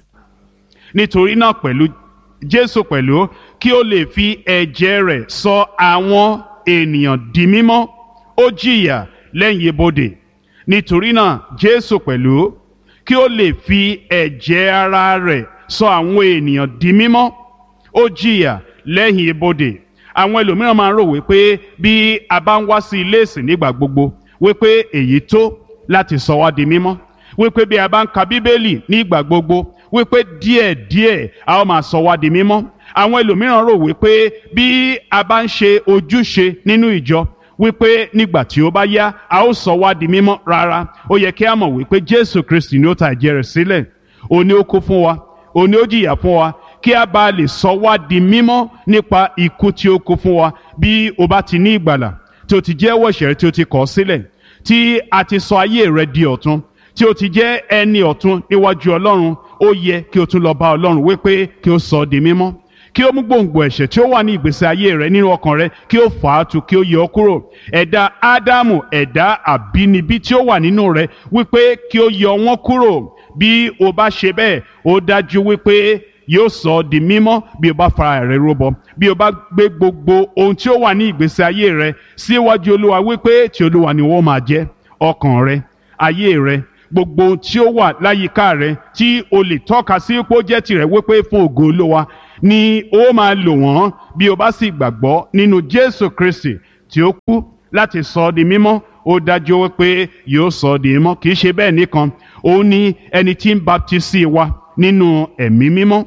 Nítorí náà pẹ̀lú Jésù pẹ̀lú, kí ó lè fi ẹ̀jẹ̀ rẹ̀ sọ àwọn ènìyàn di mímọ́, ó jìyà lẹ́yìn ibodè. Nítorí náà Jésù pẹ̀lú, kí ó lè fi ẹ̀jẹ̀ ara rẹ̀ sọ àwọn ènìyàn di mímọ́, ó jìyà lẹ́yìn ibodè. Àwọn ẹlòmíràn máa ń rò wípé bí a bá ń wá sí ilé ìsìn nígbà gbogbo wípé èyí tó láti sọ wá di mímọ́, wípé bí a bá ń ka Bíbélì nígbà gbogbo wípé díẹ̀díẹ̀ a ó máa sọ wá di mímọ́. Àwọn ẹlòmíràn rò wípé bí a bá ń ṣe ojúṣe nínú ìjọ wípé nígbà tí ó bá yá a ó sọ wá di mímọ́. Rárá, ó yẹ kí a mọ̀ wípé Jésù Kristi ni ó ta ẹ̀jẹ̀ rẹ̀ sílẹ̀, òun ni ó kú fún wa, òun ni ó jìyà fún wa, kí a bá lè sọ wá di mímọ́ nípa ikú tí ó kú fún wa. Bí o bá ti ní ìgbàlà, tí o ti jẹ́wọ́ ẹ̀ṣẹ̀ rẹ, tí o ti kọ̀ sílẹ̀, tí a ti sọ ayé rẹ di ọ̀tun, tí o ti jẹ́ ẹni ọ̀tun níwájú Ọlọ́run, ó yẹ kí o tún lọ bá Ọlọ́run wípé kí o sọ ọ́ di mímọ́, kí o mú gbòǹgbò ẹ̀ṣẹ̀ tí ó wà ní ìgbésí ayé rẹ nínú ọkàn rẹ, kí o fà á tu, kí o yọ ọ́ kúrò. Ẹ̀dá Ádámù, ẹ̀dá àbínibí tí ó wà nínú rẹ, wípé kí o yọ wọ́n kúrò. Bí o bá ṣe bẹ́ẹ̀, ó dájú wípé yóò sọ ọ́ di mímọ́. Bí o bá fara rẹ rúbọ, bí o bá gbé gbogbo ohun tí ó wà ní ìgbésí ayé rẹ síwájú Olúwa wípé ti Olúwa ni wọ́n máa jẹ́, ọkàn rẹ, ayé rẹ, gbogbo ohun tí ó wà láyìíká rẹ tí o lè tọ́ka sí pé ó jẹ́ tirẹ̀ wípé fún ògo Olúwa ni ó máa lò wọ́n bí o bá sì gbàgbọ́ nínú Jésù Kristi tí ó kú láti sọ ọ́ di mímọ́. Ó dájú wípé yóò sọ ọ́ di mímọ́. Kì í ṣe bẹ́ẹ̀ nìkan, òun ni ẹni tí ń baptisi wa nínú ẹ̀mí mímọ́,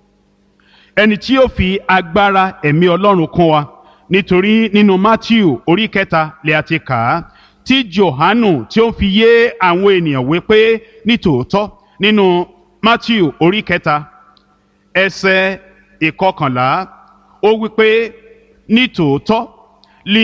ẹni tí yóò fi agbára ẹ̀mí Ọlọ́run kún wa. Nítorí nínú Mátíù orí 3 lè a ti kà á tí Jòhánù tí ó ń fi yé àwọn ènìyàn wípé nítòótọ́ nínú Mátíù orí 3 ẹsẹ̀ 11 ó wípé nítòótọ́ li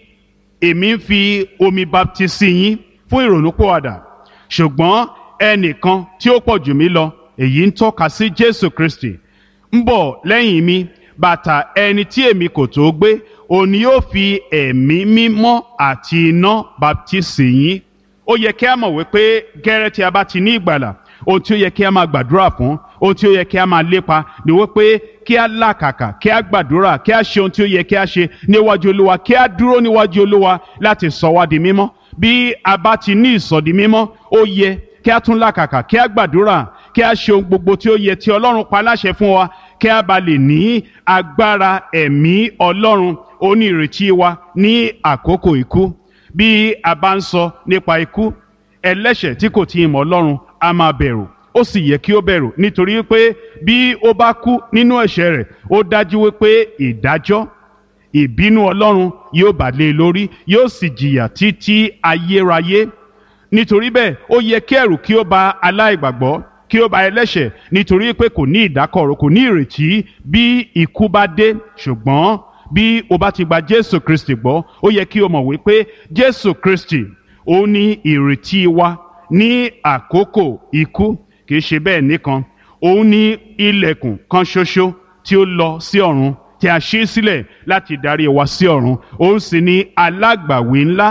èmi ń fi omi baptisi yín fún ìrònúpìwàdà, ṣùgbọ́n ẹnìkan tí ó pọ̀ jù mí lọ, èyí ń tọ́ka sí Jésù Kristi, ń bọ̀ lẹ́yìn mi, bàtà ẹni tí èmi kò tó gbé, òun ni yóò fi ẹ̀mí mímọ́ àti iná baptisi yín. Ó yẹ kí a mọ̀ wípé gẹ́rẹ́ tí a bá ti ní ìgbàlà, ohun tí ó yẹ kí a máa gbàdúrà fún, ohun tí ó yẹ kí a máa lépa ni wípé kí a làkàkà, kí a gbàdúrà, kí a ṣe ohun tí ó yẹ kí a ṣe níwájú Olúwa, kí a dúró níwájú Olúwa láti sọ wá di mímọ́. Bí a bá ti ní ìsọdi mímọ́, ó yẹ kí a tún làkàkà, kí a gbàdúrà, kí a ṣe ohun gbogbo tí ó yẹ tí Ọlọ́run pa láṣẹ fún wa, kí a bá lè ní agbára ẹ̀mí Ọlọ́run onírètí wa ní àkókò ikú. Bí a bá ń sọ nípa ikú, ẹlẹ́ṣẹ̀ tí kò tí ì mọ̀ Ọlọ́run a máa bẹ̀rù, ó sì yẹ kí ó bẹ̀rù, nítorí pé bí ó bá kú nínú ẹ̀ṣẹ̀ rẹ̀, ó dájú wípé ìdájọ́, ìbínú Ọlọ́run yóò bà lé lórí, yóò sì jìyà títí ayérayé. Nítorí bẹ́ẹ̀ ó yẹ kí ẹ̀rù kí ó bà aláìgbàgbọ́, kí ó bà ẹlẹ́ṣẹ̀, nítorí pé kò ní ìdákọ̀ró, kò ní ìrètí bí ikú bá dé. Ṣùgbọ́n bí o bá ti gba Jésù Kristi gbọ́, ó yẹ kí o mọ̀ wípé Jésù Kristi ó ní ìrètí wa ní àkókò ikú. Kì í ṣe bẹ́ẹ̀ nìkan, òun ní ilẹ̀kùn kan ṣoṣo tí ó lọ sí ọ̀run, tí a ṣí sílẹ̀ láti darí wa sí ọ̀run. Òun sì ní alágbàwí ńlá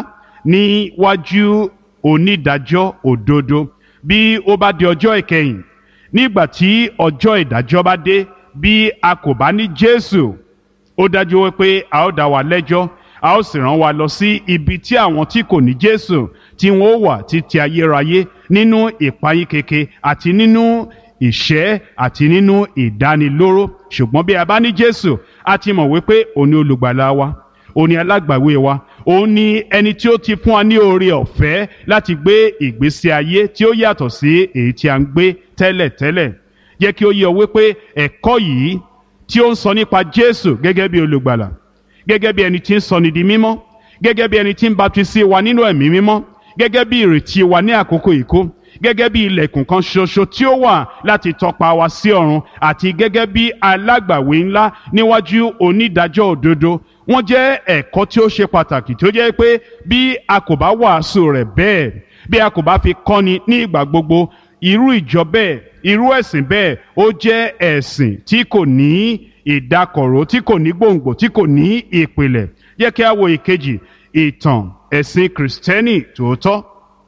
níwájú onídàájọ́ òdodo. Bí ó bá di ọjọ́ ìkẹyìn, nígbà tí ọjọ́ ìdájọ́ bá dé, bí a kò bá ní Jésù, ó dájú wípé a ó dá wa lẹ́jọ́, a ó sì rán wa lọ sí ibi tí àwọn tí kò ní Jésù tí wọn ó wà títí ayérayé nínú ìpayín keke àti nínú ìṣẹ́ àti nínú ìdánilóró. Ṣùgbọ́n bí a bá ní Jésù, a ti mọ̀ wípé òun ni olùgbàlà wa, òun ni alágbàwé wa, òun ni ẹni tí ó ti fún wa ní oore ọ̀fẹ́ láti gbé ìgbésí ayé tí ó yàtọ̀ sí èyí tí a ń gbé tẹ́lẹ̀tẹ́lẹ̀. Jẹ́ kí ó yé ọ wípé ẹ̀kọ́ yìí tí ó ń sọ nípa Jésù gẹ́gẹ́ bí olùgbàlà, gẹ́gẹ́ bí ẹni tí ń sọni di mímọ́, gẹ́gẹ́ bí ẹni tí ń baptisi wa nínú ẹ̀mí mímọ́, gẹ́gẹ́ bí ìrètí wa ní àkókò ikú, gẹ́gẹ́ bí ilẹ̀kùn kan ṣoṣo tí ó wà láti tọpa wa sí ọ̀run, àti gẹ́gẹ́ bí alágbàwí ńlá níwájú onídàájọ́ òdodo. Wọ́n jẹ́ ẹ̀kọ́ tí ó ṣe pàtàkì, tí ó jẹ́ pé bí a kò bá wàásù rẹ̀ bẹ́ẹ̀, bí a kò bá fi kọ́ni ní ìgbà gbogbo, irú ìjọ bẹ́ẹ̀, irú ẹ̀sìn bẹ́ẹ̀, ó jẹ́ ẹ̀sìn tí kò ní ìdákọ̀ró, tí kò ní gbòǹgbò, tí kò ní ìpìlẹ̀. Jẹ́ kí a wo ìkejì, ìtàn ẹ̀sìn Kristẹni tòótọ́.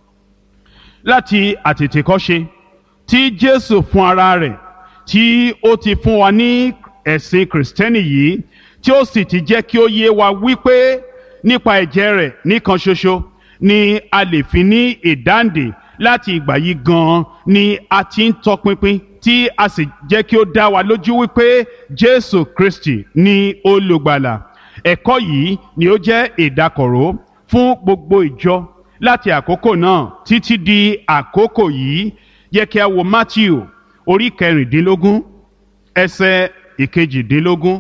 Láti àtètèkọ́ṣe tí Jésù fún ara rẹ̀ tí ó ti fún wa ní ẹ̀sìn Kristẹni yìí, tí ó sì ti jẹ́ kí ó yé wa wípé nípa ẹ̀jẹ̀ rẹ̀ nìkan ṣoṣo ni a lè fi ní ìdáǹdè. Láti ìgbà yìí gan-an ni a ti ń tọpinpin, tí a sì jẹ́ kí ó dá wa lójú wípé Jésù Kristi ni olùgbàlà. Ẹ̀kọ́ yìí ni ó jẹ́ ìdákọ̀ró fún gbogbo ìjọ láti àkókò náà títí di àkókò yìí. Jẹ́ kí a wo Mátíù orí 16 ẹsẹ̀ 22.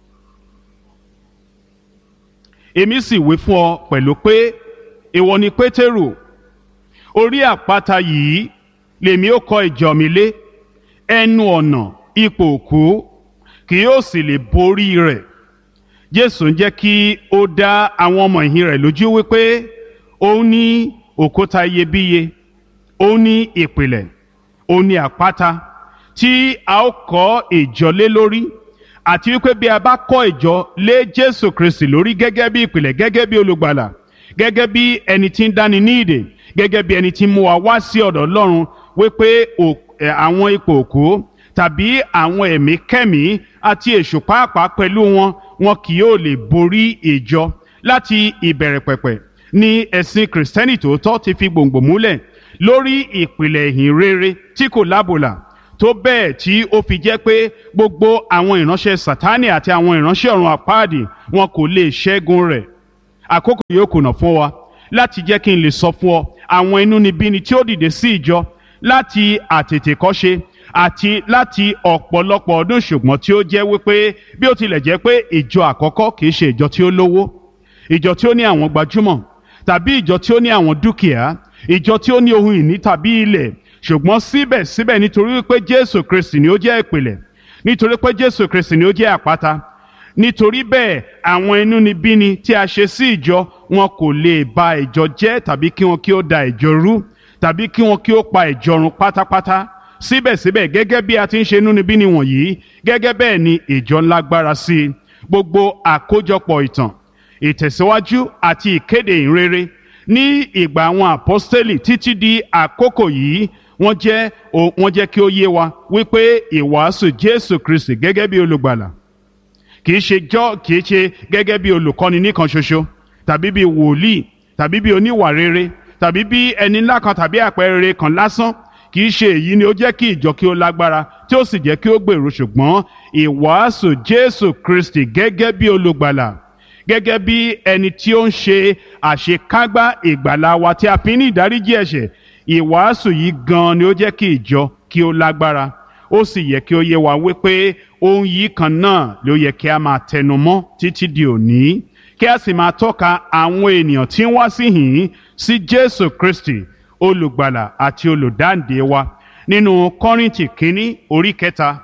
Èmi sì wí fún ọ pẹ̀lú pé ìwọ ni Pétérù, orí àpáta yìí lèmi ó kọ́ ìjọ mi lé, ẹnu ọ̀nà ipò òkú kì yóò sì lè borí rẹ̀. Jésù ń jẹ́ kí ó dá àwọn ọmọ ẹ̀yìn rẹ̀ lójú wípé òun ní òkúta iyebíye, òun ní ìpìlẹ̀, òun ní àpáta tí a ó kọ́ ìjọ lé lórí, àti wípé bí a bá kọ́ ìjọ lé Jésù Kristi lórí gẹ́gẹ́ bí ìpìlẹ̀, gẹ́gẹ́ bí olùgbàlà, gẹ́gẹ́ bí ẹni tí ń dáni ní ìdè, gẹ́gẹ́ bí ẹni tí ń mú wa wá sí ọ̀dọ̀ Ọlọ́run, wípé àwọn ipò òkú tàbí àwọn ẹ̀mí kẹ́mí àti èṣù pàápàá pẹ̀lú wọn kì yóò lè borí ìjọ. Láti ìbẹ̀rẹ̀ pẹ̀pẹ̀ ni ẹ̀sìn Kristẹni tòótọ́ ti fi gbòǹgbò múlẹ̀ lórí ìpìlẹ̀ ìhìn rere tí kò lábòlà, tó bẹ́ẹ̀ tí ó fi jẹ́ pé gbogbo àwọn ìránṣẹ́ Sátánì àti àwọn ìránṣẹ́ ọ̀run àpáàdì wọn kò lè ṣẹ́gun rẹ̀. Àkókò yóò kùnà fún wa láti jẹ́ kí n lè sọ fún ọ àwọn inúnibíni tí ó dìde sí ìjọ láti àtètèkọ́ṣe àti láti ọ̀pọ̀lọpọ̀ ọdún, ṣùgbọ́n tí ó jẹ́ wípé bí ó tilẹ̀ jẹ́ pé ìjọ àkọ́kọ́ kìí ṣe ìjọ tí ó lówó, ìjọ tí ó ní àwọn gbajúmọ̀, tàbí ìjọ tí ó ní àwọn dúkìá, ìjọ tí ó ní ohun ìní tàbí ilẹ̀, ṣùgbọ́n síbẹ̀síbẹ̀ nítorí wípé Jésù Kristi ni ó jẹ́ ìpìlẹ̀, nítorí pé Jésù Kristi ni ó jẹ́ àpáta, nítorí bẹ́ẹ̀ àwọn inúnibíni tí a ṣe sí ìjọ wọn kò lè ba ìjọ jẹ́ tàbí kí wọn kí ó da ìjọ rú tàbí kí wọn kí ó pa ìjọ run pátápátá. Síbẹ̀síbẹ̀ gẹ́gẹ́ bí a ti ń ṣe inúnibíni wọ̀nyí, gẹ́gẹ́ bẹ́ẹ̀ ni ìjọ ń lágbára sí i. Gbogbo àkójọpọ̀ ìtàn, ìtẹ̀síwájú àti ìkéde ìrere ní ìgbà àwọn àpọ́stélì títí di àkókò yìí wọ́n jẹ́ kí ó yé wa wípé ìwàásù Jésù Kristi gẹ́gẹ́ bí olùgbàlà kìí ṣe gẹ́gẹ́ bí olùkọ́ni nìkan ṣoṣo, tàbí bí wòlíì, tàbí bí oníwà rere, tàbí bí ẹni ńlá kan tàbí àpẹẹrẹ kan lásán. Kìí ṣe èyí ni ó jẹ́ kí ìjọ kí ó lágbára tí ó sì jẹ́ kí ó gbèrú, ṣùgbọ́n ìwàásù Jésù Kristi gẹ́gẹ́ bí olùgbàlà, gẹ́gẹ́ bí ẹni tí ó ń ṣe àṣekágbá ìgbàlà wa tí a fi ní ìdáríjì ẹ̀ṣẹ̀. Ìwàásù yìí gan ni ó jẹ́ kí ìjọ kí ó lágbára. Ó sì yẹ kí ó yé wa wípé ohun yìí kan náà ló yẹ kí a máa tẹnu mọ́ títí di òní, kí a sì máa tọ́ka àwọn ènìyàn tí ń wá síhìn sí Jésù Kristi olùgbàlà àti olùdáǹdè wa. Nínú Kọ́ríńtì kínní orí 3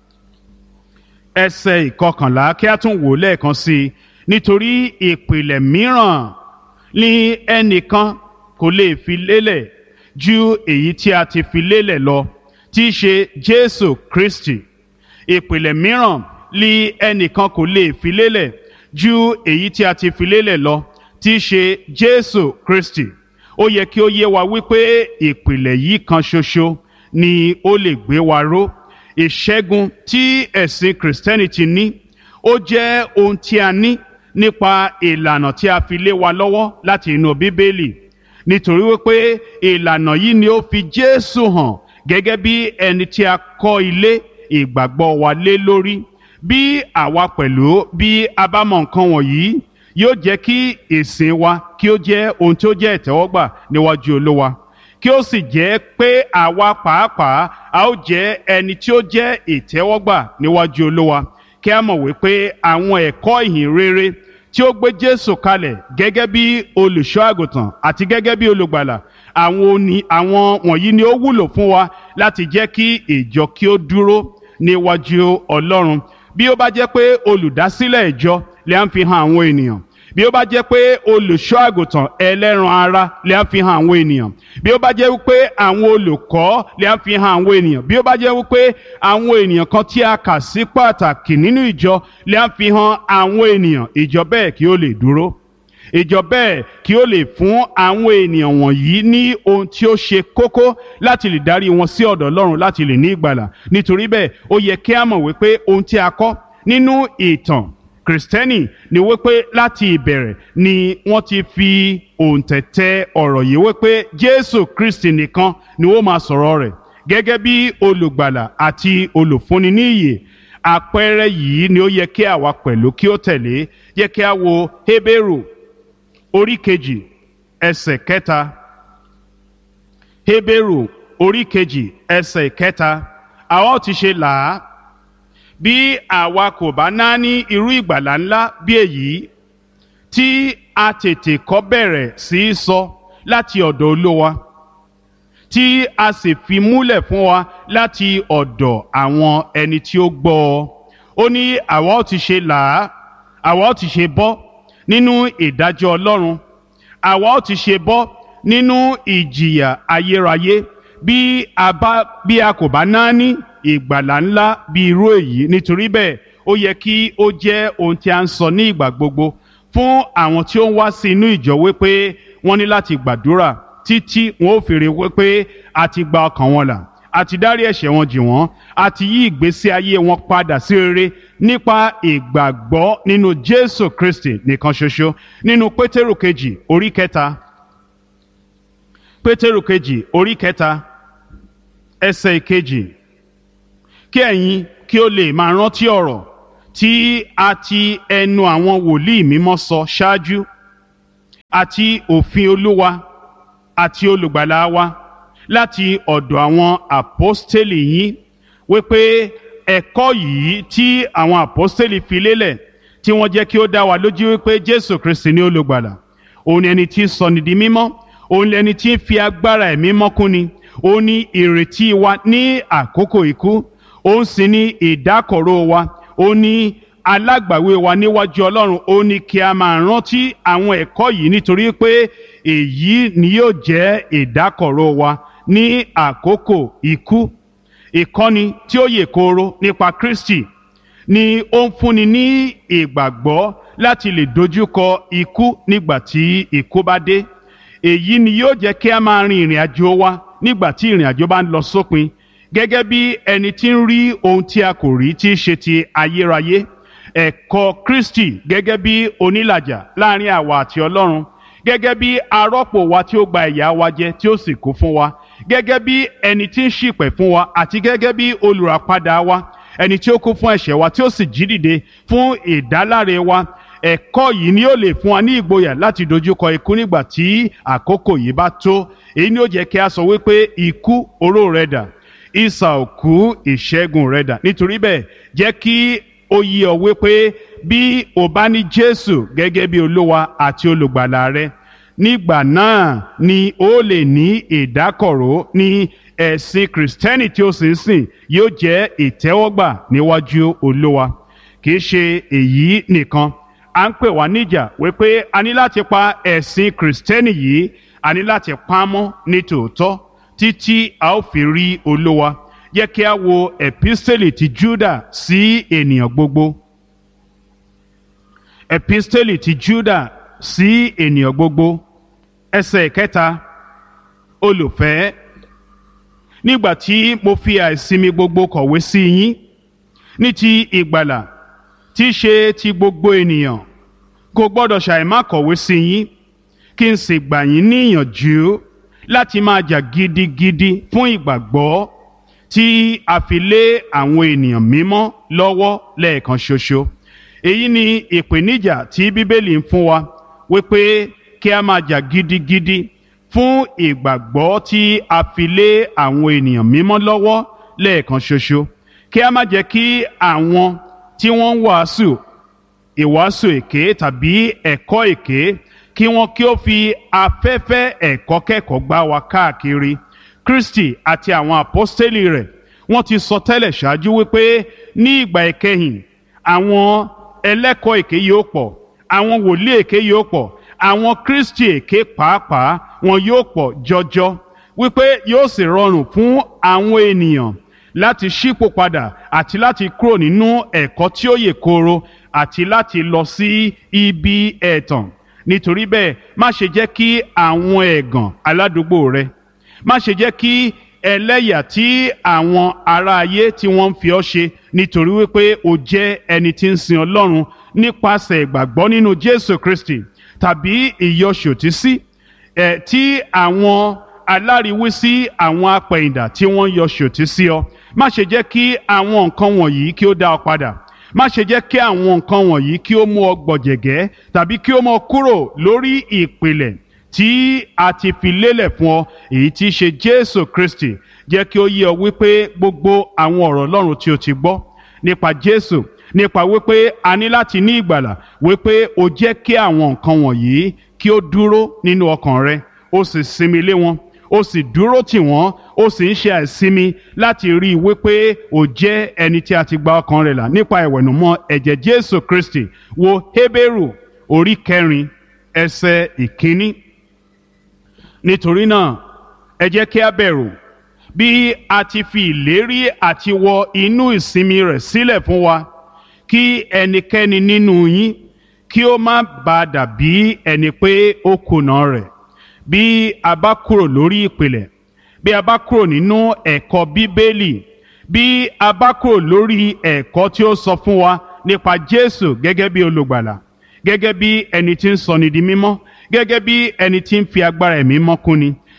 ẹsẹ̀ 11 kí a tún wò lẹ́ẹ̀kan sí i. Nítorí ìpìlẹ̀ mìíràn ni ẹnìkan kò lè fi lélẹ̀ ju èyí tí a ti fi lélẹ̀ lọ, tí í ṣe Jésù Kristi. Ìpìlẹ̀ mìíràn ni ẹnìkan kò lè fi lélẹ̀ ju èyí tí a ti fi lélẹ̀ lọ, tí í ṣe Jésù Kristi. Ó yẹ kí ó yé wa wípé ìpìlẹ̀ yìí kan ṣoṣo ni ó lè gbé wa ró. Ìṣẹ́gun tí ẹ̀sìn Christianity ní ó jẹ́ ohun tí a ní nípa ìlànà tí a fi lé wa lọ́wọ́ láti inú Bíbélì, nítorí wípé ìlànà yìí ni ó fi Jésù hàn gẹ́gẹ́ bí ẹni tí a kọ́ ilé ìgbàgbọ́ wa lé lórí. Bí àwa pẹ̀lú bí a bá mọ nǹkan wọ̀nyí, yóò jẹ́ kí ìsìn wa kí ó jẹ́ ohun tí ó jẹ́ ìtẹ́wọ́gbà níwájú Olúwa, kí ó sì jẹ́ pé àwa pàápàá a ó jẹ́ ẹni tí ó jẹ́ ìtẹ́wọ́gbà níwájú Olúwa. Kí a mọ̀ wípé àwọn ẹ̀kọ́ ìhìn rere tí ó gbé Jésù kalẹ̀ gẹ́gẹ́ bí olùṣọ́ àgùntàn àti gẹ́gẹ́ bí olùgbàlà, àwọn wọ̀nyí ni ó wúlò fún wa láti jẹ́ kí ìjọ kí ó dúró níwájú Ọlọ́run. Bí ó bá jẹ́ pé olùdásílẹ̀ ìjọ lè ń fi hàn àwọn ènìyàn, bí ó bá jẹ́ pé olùṣọ́ àgùntàn ẹlẹ́ran ara lè ń fi hàn àwọn ènìyàn, bí ó bá jẹ́ wípé àwọn olùkọ́ lè ń fi hàn àwọn ènìyàn, bí ó bá jẹ́ wípé àwọn ènìyàn kan tí a kà sí pàtàkì nínú ìjọ lè ń fi hàn àwọn ènìyàn, ìjọ bẹ́ẹ̀ kí ó lè dúró. Ìjọ bẹ́ẹ̀ kí ó lè fún àwọn ènìyàn wọ̀nyí ní ohun tí ó ṣe kókó láti lè darí wọn sí ọ̀dọ̀ Ọlọ́run láti lè ní ìgbàlà. Nítorí bẹ́ẹ̀ ó yẹ kí a mọ̀ wípé ohun tí a kọ́ nínú ìtàn Kristẹni ni wípé láti ìbẹ̀rẹ̀ ni wọ́n ti fi òǹtẹ̀tẹ̀ ọ̀rọ̀ yìí wípé Jésù Kristi nìkan ni ó máa sọ̀rọ̀ rẹ̀ gẹ́gẹ́ bí olùgbàlà àti olùfúnni ní ìyè. Àpẹẹrẹ yìí ni ó yẹ kí àwa pẹ̀lú kí ó tẹ̀lé. Yẹ kí a wo Hébérù orí 2 ẹsẹ̀ 3. Hébérù orí 2 ẹsẹ̀ 3. Àwa ó ti ṣe là á bí àwa kò bá náání irú ìgbàlà ńlá bí èyí tí a tètè kọ́ bẹ̀rẹ̀ sí í sọ láti ọ̀dọ̀ Olúwa, tí a sì fi múlẹ̀ fún wa láti ọ̀dọ̀ àwọn ẹni tí ó gbọ́ ọ. Ó ní àwa ó ti ṣe là á, àwa ó ti ṣe bọ́ nínú ìdájọ́ Ọlọ́run, àwa ó ti ṣe bọ́ nínú ìjìyà ayérayé bí a kò bá náání ìgbàlà ńlá bí irú èyí. Nítorí bẹ́ẹ̀ ó yẹ kí ó jẹ́ ohun tí a ń sọ ní ìgbà gbogbo fún àwọn tí ó ń wá sí inú ìjọ wípé wọ́n ní láti gbàdúrà títí wọn ó fèrè wípé a ti gba ọkàn wọn là, a ti dárí ẹ̀ṣẹ̀ wọn jì wọ́n, a ti yí ìgbésí ayé wọn padà sí rere nípa ìgbàgbọ́ nínú Jésù Kristi nìkan ṣoṣo. Nínú Pétérù 2 orí 3 Pétérù kejì orí kẹta ẹsẹ̀ ìkejì, kí ẹ̀yin kí ó lè máa rántí ọ̀rọ̀ tí a ti ẹnu àwọn wòlíì mímọ́ sọ ṣáájú, àti òfin Olúwa àti olùgbàlà wa láti ọ̀dọ̀ àwọn àpọ́stélì yín, wípé ẹ̀kọ́ yìí tí àwọn àpọ́stélì fi lélẹ̀, tí wọ́n jẹ́ kí ó dá wa lójú wípé Jésù Kristi ni olùgbàlà, òun ni ẹni tí ń sọni di mímọ́, òun ni ẹni tí ń fi agbára ẹ̀mí mọ́kúnni, òun ni ìrètí wa ní àkókò ikú, òun sì ni ìdákọ̀ró wa, òun ni alágbàwé wa níwájú Ọlọ́run. Ó ní kí a máa rántí àwọn ẹ̀kọ́ yìí, nítorí pé èyí ni yóò jẹ́ ìdákọ̀ró wa ní àkókò ikú. Ìkọ́ni tí ó yè kooro nípa Kristi ni ó ń fúnni ní ìgbàgbọ́ láti lè dojúkọ ikú nígbà tí ikú bá dé. Èyí ni yóò jẹ́ kí a máa rin ìrìn àjò wa nígbà tí ìrìn àjò bá ń lọ sópin, gẹ́gẹ́ bí ẹni tí ń rí ohun tí a kò rí, tí í ṣe ti ayérayé. Ẹ̀kọ́ Kristi gẹ́gẹ́ bí onílàjà láàrin àwa àti Ọlọ́run, gẹ́gẹ́ bí arọ́pò wa tí ó gba ìyà wa jẹ tí ó sì kú fún wa, gẹ́gẹ́ bí ẹni tí ń ṣìpẹ̀ fún wa, àti gẹ́gẹ́ bí olùràpadà wa, ẹni tí ó kú fún ẹ̀ṣẹ̀ wa tí ó sì jí dìde fún ìdáláre wa. Ẹ̀kọ́ yìí ni ó lè fún wa ní ìgboyà láti dojúkọ ikú nígbà tí àkókò yìí bá tó. Èyí ni ó jẹ́ kí a sọ wípé ikú, oró rẹ dà, isà òkú, ìṣẹ́gun rẹ dà. Nítorí bẹ́ẹ̀, jẹ́ kí ó yé ọ wípé bí o bá ní Jésù gẹ́gẹ́ bí Olúwa àti olùgbàlà rẹ, nígbà náà ni ó lè ní ìdákọ̀ró, ní ẹ̀sìn Kristẹni tí ó sì ń sìn yóò jẹ́ ìtẹ́wọ́gbà níwájú Olúwa. Kì í ṣe èyí nìkan, à ń pè wá níjà wípé a ní láti pa ẹ̀sìn Kristẹni yìí, a ní láti pa á mọ́ ní tòótọ́ títí a ó fi rí Olúwa. Jẹ́ kí a wo episteli ti Júdà sí ènìyàn gbogbo. Episteli ti Júdà sí ènìyàn gbogbo, ẹsẹ̀ kẹta. Olùfẹ́, nígbà tí mo fi àìsinmi gbogbo kọ̀wé sí yín ní ti ìgbàlà tí í ṣe ti gbogbo ènìyàn, kò gbọ́dọ̀ ṣàìmá kọ̀wé sí yín, kí n sì gbà yín níyànjú láti máa jà gidigidi fún ìgbàgbọ́ tí a fi lé àwọn ènìyàn mímọ́ lọ́wọ́ lẹ́ẹ̀kan ṣoṣo. Èyí ni ìpèníjà tí Bíbélì ń fún wa, wípé kí a máa jà gidigidi fún ìgbàgbọ́ tí a fi lé àwọn ènìyàn mímọ́ lọ́wọ́ lẹ́ẹ̀kan ṣoṣo. Kí a má jẹ́ kí àwọn tí wọ́n ń wàásù ìwàásù èké tàbí ẹ̀kọ́ èké, kí wọ́n kí ó fi afẹ́fẹ́ ẹ̀kọ́ kẹ́kọ̀ọ́ gbá wa káàkiri. Kristi àti àwọn àpọ́stélì rẹ̀ wọ́n ti sọ tẹ́lẹ̀ ṣáájú wípé ní ìgbà ìkẹyìn àwọn ẹlẹ́kọ̀ọ́ èké yóò pọ̀, àwọn wòlíì èké yóò pọ̀, àwọn Kristi èké pàápàá wọn yóò pọ̀ jọjọ, wípé yóò sì rọrùn fún àwọn ènìyàn láti ṣípò padà àti láti kúrò nínú ẹ̀kọ́ tí ó yè kooro àti láti lọ sí ibi ẹ̀tàn. Nítorí bẹ́ẹ̀, má ṣe jẹ́ kí àwọn ẹ̀gàn aládùúgbò rẹ, má ṣe jẹ́ kí ẹlẹ́yà tí àwọn ará ayé tí wọ́n ń fi ọ́ ṣe nítorí wípé o jẹ́ ẹni tí ń sin Ọlọ́run nípasẹ̀ ìgbàgbọ́ nínú Jésù Kristi, tàbí ìyọṣòtísí tí àwọn aláriwísí, àwọn apẹ̀yìndà tí wọ́n yọ ṣòtísí ọ. Má ṣe jẹ́ kí àwọn nǹkan wọ̀nyí kí ó dá ọ padà. Má ṣe jẹ́ kí àwọn nǹkan wọ̀nyí kí ó mú ọ gbọ̀jẹ̀gẹ́ tàbí kí ó mú ọ kúrò lórí ìpìlẹ̀ tí a ti fi lélẹ̀ fún ọ, èyí tí í ṣe Jésù Kristi. Jẹ́ kí ó yé ọ wípé gbogbo àwọn ọ̀rọ̀ Ọlọ́run tí o ti gbọ́ nípa Jésù, nípa wípé a ní láti ní ìgbàlà, wípé o jẹ́ kí àwọn nǹkan wọ̀nyí kí ó dúró nínú ọkàn rẹ, ó sì sinmi lé wọn, ó sì dúró tì wọ́n, ó sì ń ṣe àìsinmi láti rí i wípé ó jẹ́ ẹni tí a ti gba ọkàn rẹ̀ là nípa ìwẹ̀nùmọ́ ẹ̀jẹ̀ Jésù Kristi. Wo Hébérù orí 4 ẹsẹ̀ 1. Nítorí náà, ẹ jẹ́ kí a bẹ̀rù, bí a ti fi ìlérí àti wọ inú ìsinmi rẹ̀ sílẹ̀ fún wa, kí ẹnikẹ́ni nínú yín kí ó má bàa dàbí ẹni pé ó kùnà rẹ̀. Bí a bá kúrò lórí ìpìlẹ̀, bí a bá kúrò nínú ẹ̀kọ́ Bíbélì, bí a bá kúrò lórí ẹ̀kọ́ tí ó sọ fún wa nípa Jésù gẹ́gẹ́ bí olùgbàlà, gẹ́gẹ́ bí ẹni tí ń sọni di mímọ́, gẹ́gẹ́ bí ẹni tí ń fi agbára ẹ̀mí mọ́ kúni,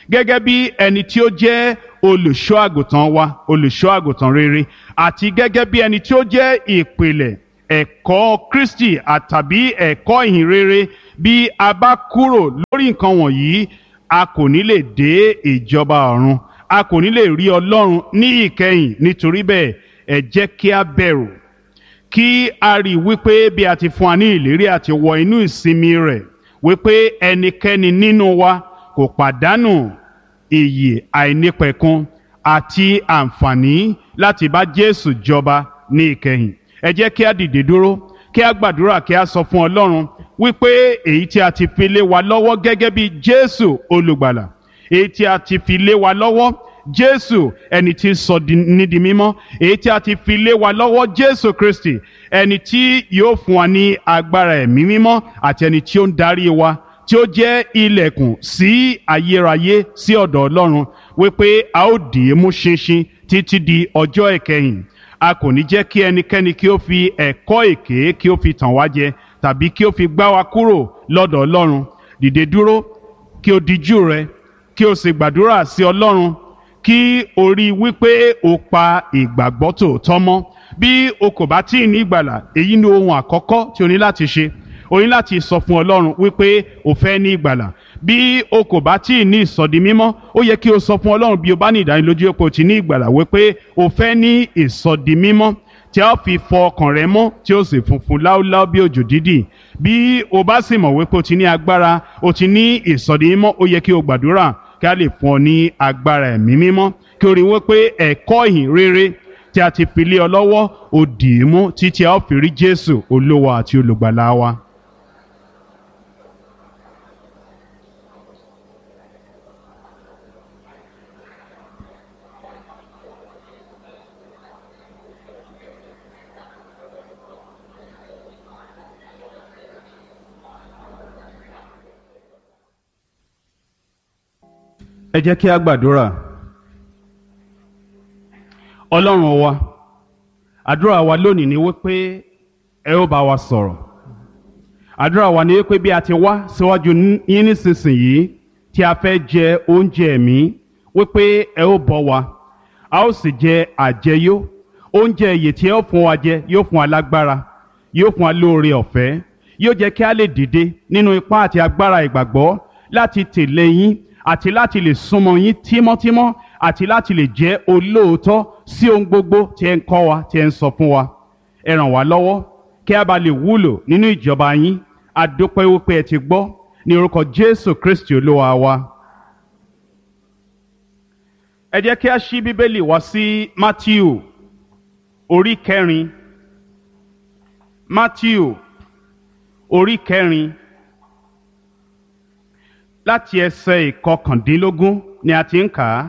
gẹ́gẹ́ bí ẹni tí ó jẹ́ olùṣọ́ àgùntàn wa, olùṣọ́ àgùntàn rere, àti gẹ́gẹ́ bí ẹni tí ó jẹ́ ìpìlẹ̀ ẹ̀kọ́ Kristi àtàbí ẹ̀kọ́ ìhìn rere. Bí a bá kúrò lórí nǹkan wọ̀nyí, a kò ní lè dé ìjọba ọ̀run, a kò ní lè rí Ọlọ́run ní ìkẹyìn. Nítorí bẹ́ẹ̀, ẹ jẹ́ kí a bẹ̀rù, kí a rí i wípé bí a ti fún wa ní ìlérí àti wọ inú ìsinmi rẹ̀, wípé ẹnikẹ́ni nínú wa kò pàdánù ìyè àìnípẹ̀kun àti àǹfààní láti bá Jésù jọba ní ìkẹyìn. Ẹ jẹ́ kí a dìde dúró, kí a gbàdúrà, kí a sọ fún Ọlọ́run wípé èyí tí a ti fi lé wa lọ́wọ́ gẹ́gẹ́ bí Jésù olùgbàlà, èyí tí a ti fi lé wa lọ́wọ́ Jésù ẹni tí sọ ní di mímọ́, èyí tí a ti fi lé wa lọ́wọ́ Jésù Kristi ẹni tí yóò fún wa ní agbára ẹ̀mí mímọ́ àti ẹni tí ó ń darí wa, tí ó jẹ́ ilẹ̀kùn sí ayérayé, sí ọ̀dọ̀ Ọlọ́run, wípé a ó dì í mú ṣinṣin títí di ọjọ́ ìkẹyìn. A kò ní jẹ́ kí ẹnikẹ́ni kí ó fi ẹ̀kọ́ èké kí ó fi tàn wá jẹ tàbí kí ó fi gbá wa kúrò lọ́dọ̀ Ọlọ́run. Dìde dúró, kí o dijú rẹ, kí o sì gbàdúrà sí Ọlọ́run, kí o rí wípé o pa ìgbàgbọ́ tòótọ́ mọ́. Bí o kò bá tíì ní ìgbàlà, èyí ni ohun àkọ́kọ́ tí o ní láti ṣe. O ní láti sọ fún Ọlọ́run wípé o fẹ́ ní ìgbàlà. Bí o kò bá tíì ní ìsọdi mímọ́, ó yẹ kí o sọ fún Ọlọ́run, bí o bá ní ìdánilójú pé o ti ní ìgbàlà, wípé o fẹ́ ní ìsọdi mímọ́ tí a fi fọ ọkàn rẹ mọ́, tí ó sì funfun láúláú bí òjò dídì. Bí o bá sì mọ̀ wípé o ti ní agbára, o ti ní ìsọdi mímọ́, ó yẹ kí o gbàdúrà kí a lè fún ọ ní agbára ẹ̀mí mímọ́, kí o rí wípé ẹ̀kọ́ ìhìn rere tí a ti fi lé ọ lọ́wọ́, ó dì í mú títí a ó fi rí Jésù olówó àti olùgbàlà wa. Ẹ jẹ́ kí a gbàdúrà. Ọlọ́run wa, àdúrà wa lónìí ni wípé ẹ ó bá wa sọ̀rọ̀. Àdúrà wa ni wípé bí a ti wá síwájú yín nísinsìnyí tí a fẹ́ jẹ oúnjẹ ẹ̀mí, wípé ẹ ó bọ́ wa, a ó sì jẹ àjẹyó. Oúnjẹ ìyè tí ẹ ó fún wa jẹ yóò fún wa lágbára, yóò fún wa lóore ọ̀fẹ́, yóò jẹ́ kí a lè dìde nínú ipá àti agbára ìgbàgbọ́ láti tẹ̀lé yín àti láti lè súnmọ́ yín tímọ́tímọ́ àti láti lè jẹ́ olóòótọ́ sí ohun gbogbo tí ẹ ń kọ́ wa, tí ẹ ń sọ fún wa. Ẹ ràn wá lọ́wọ́ kí a bá lè wúlò nínú ìjọba yín. A dúpẹ́ wípé ẹ ti gbọ́, ní orúkọ Jésù Kristi Olúwa wa. Ẹ jẹ́ kí a ṣí Bíbélì wá sí Mátíù orí 4. Mátíù orí 4 láti ẹsẹ̀ 19 ni a ti ń kà á.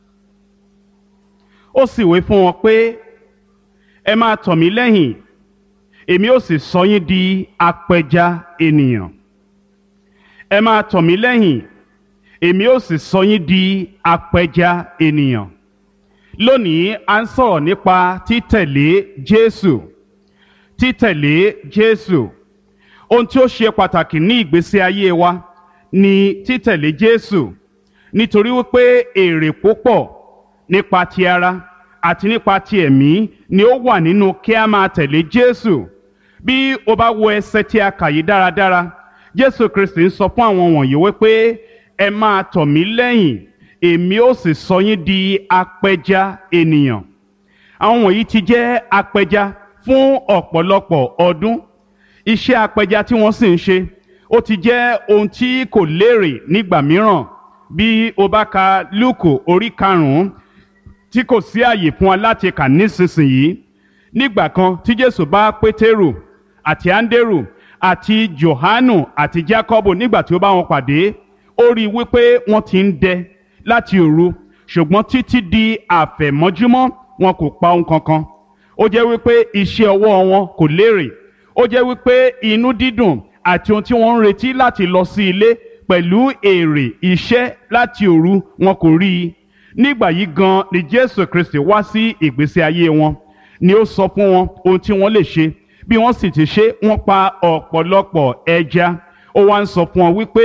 Ó sì wí fún wọn pé, ẹ máa tọ̀ mí lẹ́yìn, èmi ó sì sọ yín di apẹja ènìyàn. Ẹ máa tọ̀ mí lẹ́yìn, èmi ó sì sọ yín di apẹja ènìyàn. Lónìí a ń sọ̀rọ̀ nípa títẹ̀lé Jésù. Títẹ̀lé Jésù. Ohun tí ó ṣe pàtàkì ní ìgbésí ayé wa ni títẹ̀lé Jésù, nítorí wípé èrè púpọ̀ nípa ti ara àti nípa ti ẹ̀mí ni ó wà nínú kí a máa tẹ̀lé Jésù. Bí o bá wo ẹsẹ̀ tí a kà yìí dáradára, Jésù Kristi ń sọ fún àwọn wọ̀nyí wípé ẹ máa tọ̀ mí lẹ́yìn, èmi ó sì sọ yín di apẹja ènìyàn. Àwọn wọ̀nyí ti jẹ́ apẹja fún ọ̀pọ̀lọpọ̀ ọdún. Iṣẹ́ apẹja tí wọ́n sì ń ṣe, ó ti jẹ́ ohun tí kò lérè nígbà mìíràn. Bí o bá ka Lúùkù orí 5 tí kò sí àyè fún wa láti kà nísinsìnyí, nígbà kan tí Jésù bá Pétérù àti Áńdérù àti Jòhánù àti Jákọ́bù nígbà tí ó bá wọn pàdé, ó rí i wípé wọ́n ti ń dẹ láti òru, ṣùgbọ́n títí di àfẹ̀mọ́júmọ́ wọn kò pa ohun kankan. Ó jẹ́ wípé iṣẹ́ ọwọ́ wọn kò lérè. Ó jẹ́ wípé inú dídùn àti ohun tí wọ́n ń retí láti lọ sí ilé pẹ̀lú èrè iṣẹ́ láti òru wọn kò rí i. Nígbà yìí gan ni Jésù Kristi wá sí ìgbésí ayé wọn, ni ó sọ fún wọn ohun tí wọ́n lè ṣe. Bí wọ́n sì ti ṣe, wọ́n pa ọ̀pọ̀lọpọ̀ ẹja. Ó wá ń sọ fún wọn wípé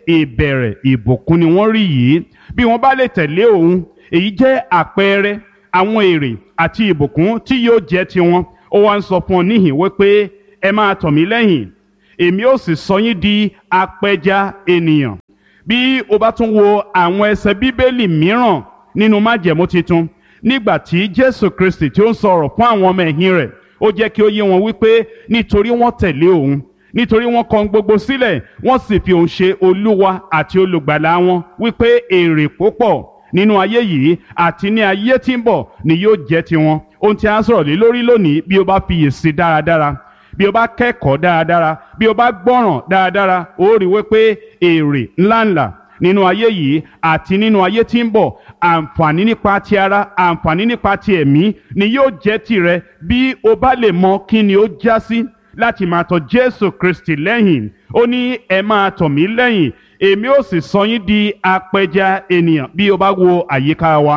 ìbẹ̀rẹ̀ ìbùkún ni wọ́n rí yìí. Bí wọ́n bá lè tẹ̀lé òun, èyí jẹ́ àpẹẹrẹ àwọn èrè àti ìbùkún tí yóò jẹ́ tiwọn. Ó wá ń sọ fún ọ níhìn wípé ẹ máa tọ̀ mí lẹ́yìn, èmi ó sì sọ yín di apẹja ènìyàn. Bí o bá tún wo àwọn ẹsẹ̀ bíbélì mìíràn nínú májẹ̀mú titun, nígbà tí Jésù Kristi tí ó ń sọ̀rọ̀ fún àwọn ọmọ ẹ̀yìn rẹ̀, ó jẹ́ kí ó yé wọn wípé nítorí wọ́n tẹ̀lé òun, nítorí wọ́n kọ̀ gbogbo sílẹ̀, wọ́n sì fi òun ṣe olúwa àti olùgbàlà wọn, wípé èrè púpọ̀ nínú ayé yìí àti ní ayé tí ń bọ̀ ni yóò jẹ́ tiwọn. Ohun tí a ń sọ̀rọ̀ lé lórí lónìí, bí o bá fiyèsí dáradára, bí o bá kẹ́kọ̀ọ́ dáradára, bí o bá gbọ́ràn dáradára, ó rí wípé èrè ńláńlá nínú ayé yìí àti nínú ayé tí ń bọ̀, àǹfààní nípa ti ara, àǹfààní nípa ti ẹ̀mí ni yóò jẹ́ tìrẹ bí o bá lè mọ kí ni ó já sí láti máa tọ̀ Jésù Kristi lẹ́yìn. Ó ní ẹ máa tọ̀ mí lẹ́yìn, èmi ó sì sọ yín di apẹja ènìyàn. Bí o bá wo àyíká wa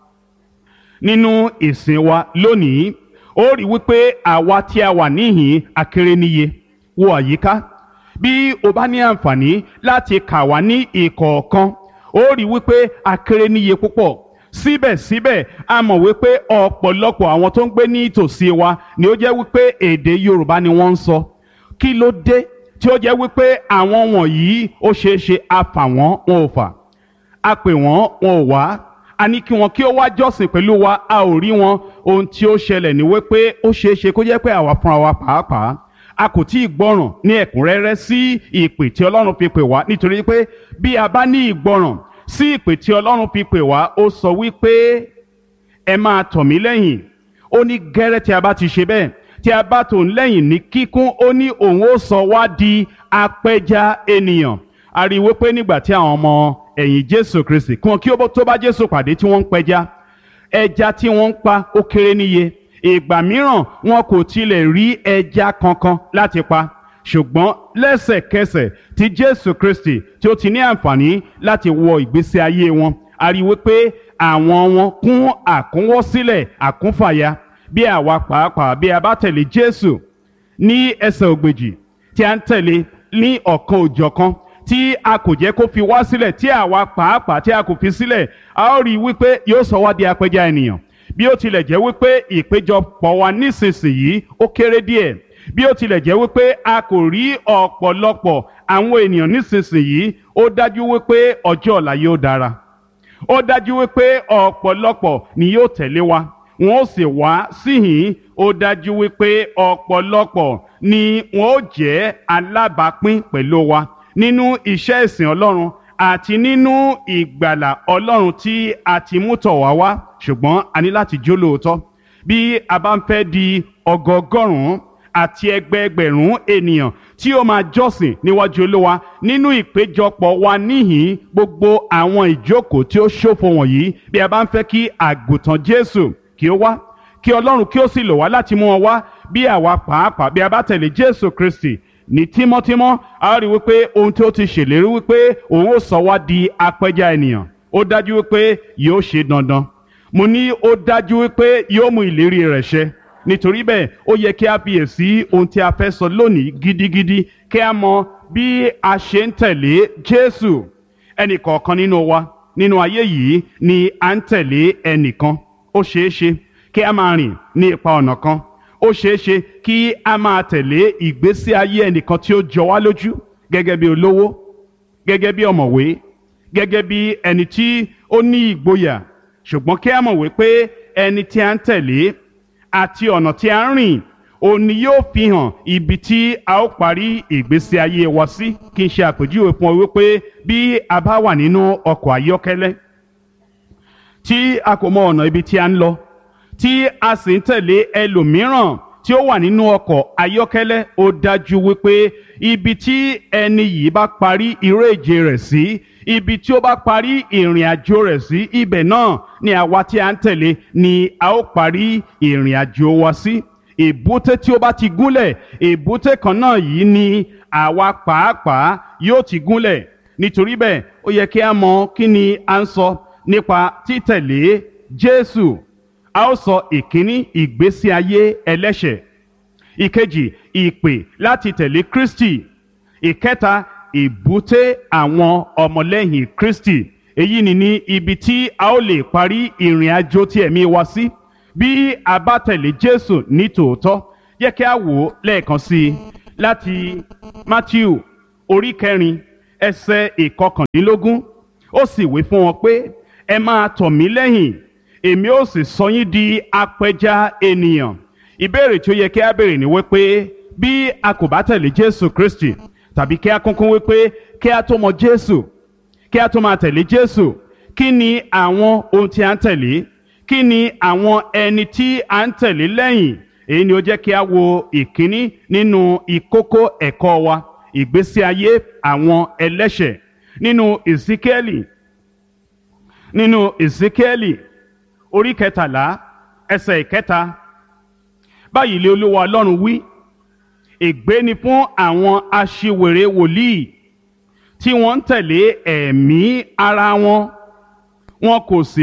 nínú ìsìn wa lónìí, ó rí wípé àwa tí a wà níhìn akéré níye. Wo àyíká, bí o bá ní àǹfààní láti kà wá ní ìkọ̀ọ̀kan, ó rí wípé akéré níye púpọ̀. Síbẹ̀síbẹ̀ a mọ̀ wípé ọ̀pọ̀lọpọ̀ àwọn tó ń gbé ní ìtòsí wa ni ó jẹ́ wípé èdè Yorùbá ni wọ́n ń sọ. Kí ló dé tí ó jẹ́ wípé àwọn wọ̀nyí ó ṣeéṣe a fà wọ́n, wọn ò fà, a pè wọ́n, wọn ò wá, a ní kí wọn kí ó wá jọ́sìn pẹ̀lú wa, a ò rí wọn. Ohun tí ó ṣẹlẹ̀ ni wípé ó ṣeéṣe kó jẹ́ pé àwa fúnra wa pàápàá a kò tí ì gbọ́ràn ní ẹ̀kúnrẹ́rẹ́ sí ìpè tí Ọlọ́run fi pè wá, nítorí pé bí a bá ní ìgbọ́ràn sí ìpè tí Ọlọ́run fi pè wá, ó sọ wípé ẹ máa tọ̀ mí lẹ́yìn. Ó ní gẹ́rẹ́ tí a bá ti ṣe bẹ́ẹ̀, tí a bá tò ń lẹ́yìn ní kíkún, ó ní òun ó sọ wá di apẹja ènìyàn. A rí i wípé nígbà tí àwọn ọmọ ẹ̀yìn Jésù Kristi kí wọn kí ó tó bá Jésù pàdé tí wọ́n ń pẹja, ẹja tí wọ́n ń pa ó kéré níye. Ìgbà mìíràn wọn kò tilẹ̀ rí ẹja kankan láti pa, ṣùgbọ́n lẹ́sẹ̀kẹsẹ̀ tí Jésù Kristi tí ó ti ní àǹfààní láti wọ ìgbésí ayé wọn, a rí wípé àwọn wọn kún àkúnwọ́sílẹ̀ àkúnfàya. Bí àwa pàápàá bí a bá tẹ̀lé Jésù ní ẹsẹ̀ ògbèjì tí a ń tẹ̀lé ní ọ̀kan òjọ̀kan, tí a kò jẹ́ kó fi wá sílẹ̀, tí àwa pàápàá tí a kò fi sílẹ̀, a ó rí wípé yóò sọ wá di apẹja ènìyàn. Bí ó tilẹ̀ jẹ́ wípé ìpéjọpọ̀ wa nísinsìnyí ó kéré díẹ̀, bí ó tilẹ̀ jẹ́ wípé a kò rí ọ̀pọ̀lọpọ̀ àwọn ènìyàn nísinsìnyí, ó dájú wípé ọjọ́ ọ̀la yóò dára. Ó dájú wípé ọ̀pọ̀lọpọ̀ ni yóò tẹ̀lé wa, wọn ó sì wá síhìn. Ó dájú wípé ọ̀pọ̀lọpọ̀ ni wọn ó jẹ́ alábàápín pẹ̀lú wa nínú iṣẹ́ ìsìn Ọlọ́run àti nínú ìgbàlà Ọlọ́run tí a ti mú tọ̀ wá wá. Ṣùgbọ́n a ní láti jó lóòótọ́. Bí a bá ń fẹ́ di ọgọgọ́rùn-ún àti ẹgbẹẹgbẹ̀rún ènìyàn tí ó máa jọ́sìn níwájú Olúwa nínú ìpéjọpọ̀ wa níhìn, gbogbo àwọn ìjókòó tí ó ṣófo wọ̀nyí, bí a bá ń fẹ́ kí àgùntàn Jésù kí ó wá, kí Ọlọ́run kí ó sì lò wá láti mú wọn wá, bí àwa pàápàá bí a bá tẹ̀lé Jésù Kristi ní tímọ́tímọ́, a rí wípé ohun tí ó ti ṣèlérí wípé òun ó sọ wá di apẹja ènìyàn, ó dájú wípé yóò ṣe dandan. Mo ní ó dájú wípé yóò mú ìlérí rẹ̀ ṣẹ. Nítorí bẹ́ẹ̀ ó yẹ kí a fiyèsí ohun tí a fẹ́ sọ lónìí gidigidi, kí a mọ bí a ṣe ń tẹ̀lé Jésù. Ẹnìkọ̀ọ̀kan nínú wa nínú ayé yìí ni à ń tẹ̀lé ẹnìkan. Ó ṣeé ṣe kí a máa rìn ní ipa ọ̀nà kan, ó ṣeé ṣe kí a máa tẹ̀lé ìgbésí ayé ẹnìkan tí ó jọ wá lójú, gẹ́gẹ́ bí olówó, gẹ́gẹ́ bí ọ̀mọ̀wé, gẹ́gẹ́ bí ẹni tí ó ní ìgboyà. Ṣùgbọ́n kí a mọ̀ wípé ẹni tí a ń tẹ̀lé àti ọ̀nà tí a ń rìn, òun ni yóò fi hàn ibi tí a ó parí ìgbésí ayé wa sí. Kí n ṣe àpèjúwe fún ọ wípé bí a bá wà nínú ọkọ̀ ayọ́kẹ́lẹ́ tí a kò mọ ọ̀nà ibi tí a ń lọ, tí a sì ń tẹ̀lé ẹlòmíràn tí ó wà nínú ọkọ̀ ayọ́kẹ́lẹ́, ó dájú wípé ibi tí ẹni yìí bá parí eré ìje rẹ̀ sí, ibi tí ó bá parí ìrìn àjò rẹ̀ sí, ibẹ̀ náà ni àwa tí a ń tẹ̀lé ni a ó parí ìrìn àjò wa sí. Èbúté tí ó bá ti gúnlẹ̀, èbúté kan náà yìí ni àwa pàápàá yóò ti gúnlẹ̀. Nítorí bẹ́ẹ̀ ó yẹ kí a mọ kí ni a ń sọ nípa títẹ̀lé Jésù. A ó sọ ìkíní, ìgbésí ayé ẹlẹ́ṣẹ̀. Ìkejì, ìpè láti tẹ̀lé Kristi. Ìkẹta, ìbúté àwọn ọmọlẹ́yìn Kristi. Èyí ni ní ibi tí a ó lè parí ìrìn àjò tí ẹ̀mí wa sí bí a bá tẹ̀lé Jésù ní tòótọ́. Jẹ́ kí a wò ó lẹ́ẹ̀kan sí i láti Mátíù orí 4 ẹsẹ̀ 19. Ó sì wí fún wọn pé, ẹ máa tọ̀ mí lẹ́yìn, èmi ó sì sọ yín di apẹja ènìyàn. Ìbéèrè tí ó yẹ kí a béèrè ni wípé bí a kò bá tẹ̀lé Jésù Kristi, tàbí kí a kúnkún wípé kí a tó mọ Jésù, kí a tó máa tẹ̀lé Jésù, kí ni àwọn ohun tí a ń tẹ̀lé? Kí ni àwọn ẹni tí a ń tẹ̀lé lẹ́yìn? Èyí ni ó jẹ́ kí a wo ìkíní nínú ìkókó ẹ̀kọ́ wa, ìgbésí ayé àwọn ẹlẹ́ṣẹ̀ nínú Èsíkíẹ́lì orí 13 ẹsẹ̀ 1. Báyìí lé Olúwa Ọlọ́run wí, ègbé ni fún àwọn aṣiwèrè wòlíì tí wọ́n ń tẹ̀lé ẹ̀mí ara wọn, wọn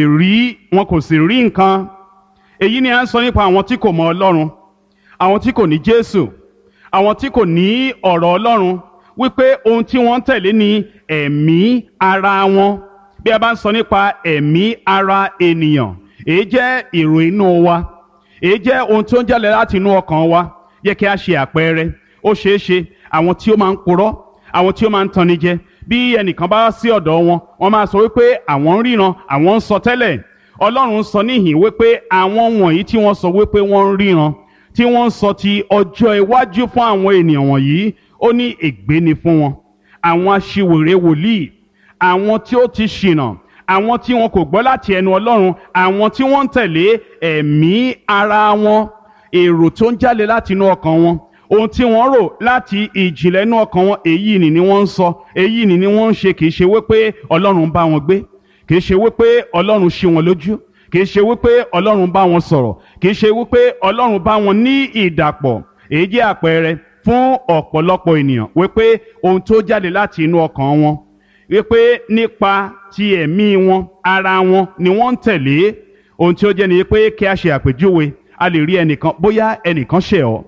kò sì rí nǹkan. Èyí ni a ń sọ nípa àwọn tí kò mọ Ọlọ́run, àwọn tí kò ní Jésù, àwọn tí kò ní ọ̀rọ̀ Ọlọ́run, wípé ohun tí wọ́n ń tẹ̀lé ni ẹ̀mí ara wọn. Bí a bá ń sọ nípa ẹ̀mí ara ènìyàn, èyí jẹ́ èrò inú wa, èyí jẹ́ ohun tí ó ń jáde láti inú ọkàn wa. Yẹ kí a ṣe àpẹẹrẹ. Ó ṣeé ṣe àwọn tí ó máa ń purọ́, àwọn tí ó máa ń tanni jẹ, bí ẹnìkan bá sí ọ̀dọ̀ wọn, wọ́n máa sọ wípé àwọn ń ríran, àwọn ń sọ tẹ́lẹ̀. Ọlọ́run sọ níhìn wípé àwọn wọ̀nyí tí wọ́n sọ wípé wọ́n ń ríran, tí wọ́n ń sọ ti ọjọ́ iwájú fún àwọn ènìyàn wọ̀nyí, ó ní ègbé ni fún wọn. Àwọn aṣiwèrè wòlíì, àwọn tí ó ti ṣìnà, àwọn tí wọn kò gbọ́ láti ẹnu Ọlọ́run, àwọn tí wọ́n ń tẹ̀lé ẹ̀mí ara wọn, èrò tó ń jáde láti inú ọkàn wọn, ohun tí wọ́n rò láti ìjìnlẹ̀ inú ọkàn wọn, èyí ni wọ́n ń sọ, èyí ni wọ́n ń ṣe. Kì í ṣe wípé Ọlọ́run bá wọn gbé, kì í ṣe wípé Ọlọ́run ṣí wọn lójú, kì í ṣe wípé Ọlọ́run bá wọn sọ̀rọ̀, kì í ṣe wípé Ọlọ́run bá wọn ní ìdàpọ̀. Èyí jẹ́ àpẹẹrẹ fún ọ̀pọ̀lọpọ̀ ènìyàn wípé ohun tó jáde láti inú ọkàn wọn, wípé nípa ti ẹ̀mí wọn, ara wọn ni wọ́n ń tẹ̀lé. Ohun tí ó jẹ́ ni pé kí a ṣe àpèjúwe. A lè rí ẹnìkan, bóyá ẹnìkan ṣẹ̀ ọ́,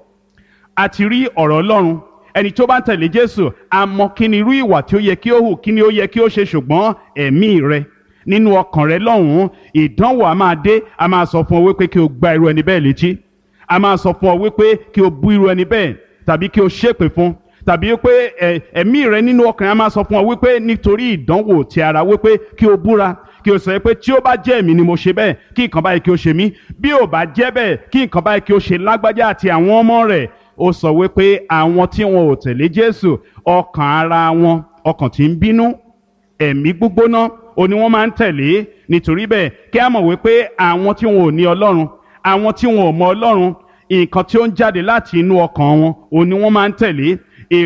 a ti rí ọ̀rọ̀ Ọlọ́run. Ẹni tó bá ń tẹ̀lé Jésù, a mọ kí ni irú ìwà tí ó yẹ kí ó hù, kí ni ó yẹ kí ó ṣe, ṣùgbọ́n ẹ̀mí rẹ nínú ọkàn rẹ lọ́hùn-ún, ìdánwò a máa dé, a máa sọ fún ọ wípé kí o gba irú ẹni bẹ́ẹ̀ létí, a máa sọ fún ọ wípé kí o bú irú ẹni bẹ́ẹ̀, tàbí kí o ṣépè fún, tàbí wípé ẹ̀mí rẹ nínú ọkàn rẹ a máa sọ fún ọ wípé nítorí ìdánwò ti ara wípé kí o búra, kí o sọ pé tí ó bá jẹ́ èmi ni mo ṣe bẹ́ẹ̀, kí nǹkan báyìí kí o ṣe mí, bí ò bá jẹ́ bẹ́ẹ̀, kí nǹkan báyìí kí o ṣe lágbájá àti àwọn ọmọ rẹ̀. Ó sọ wípé àwọn tí wọn ò tẹ̀lé Jésù, ọkàn ara wọn, ọkàn tí ń bínú, ẹ̀mí gbígbóná, ó ní wọ́n máa ń tẹ̀lé. Nítorí bẹ́ẹ̀ kí a mọ̀ wípé àwọn tí wọn ò ní Ọlọ́run, àwọn tí wọn ò mọ Ọlọ́run, nǹkan tí ó ń jáde láti inú ọkàn wọn, ó ní wọ́n máa ń tẹ̀lé.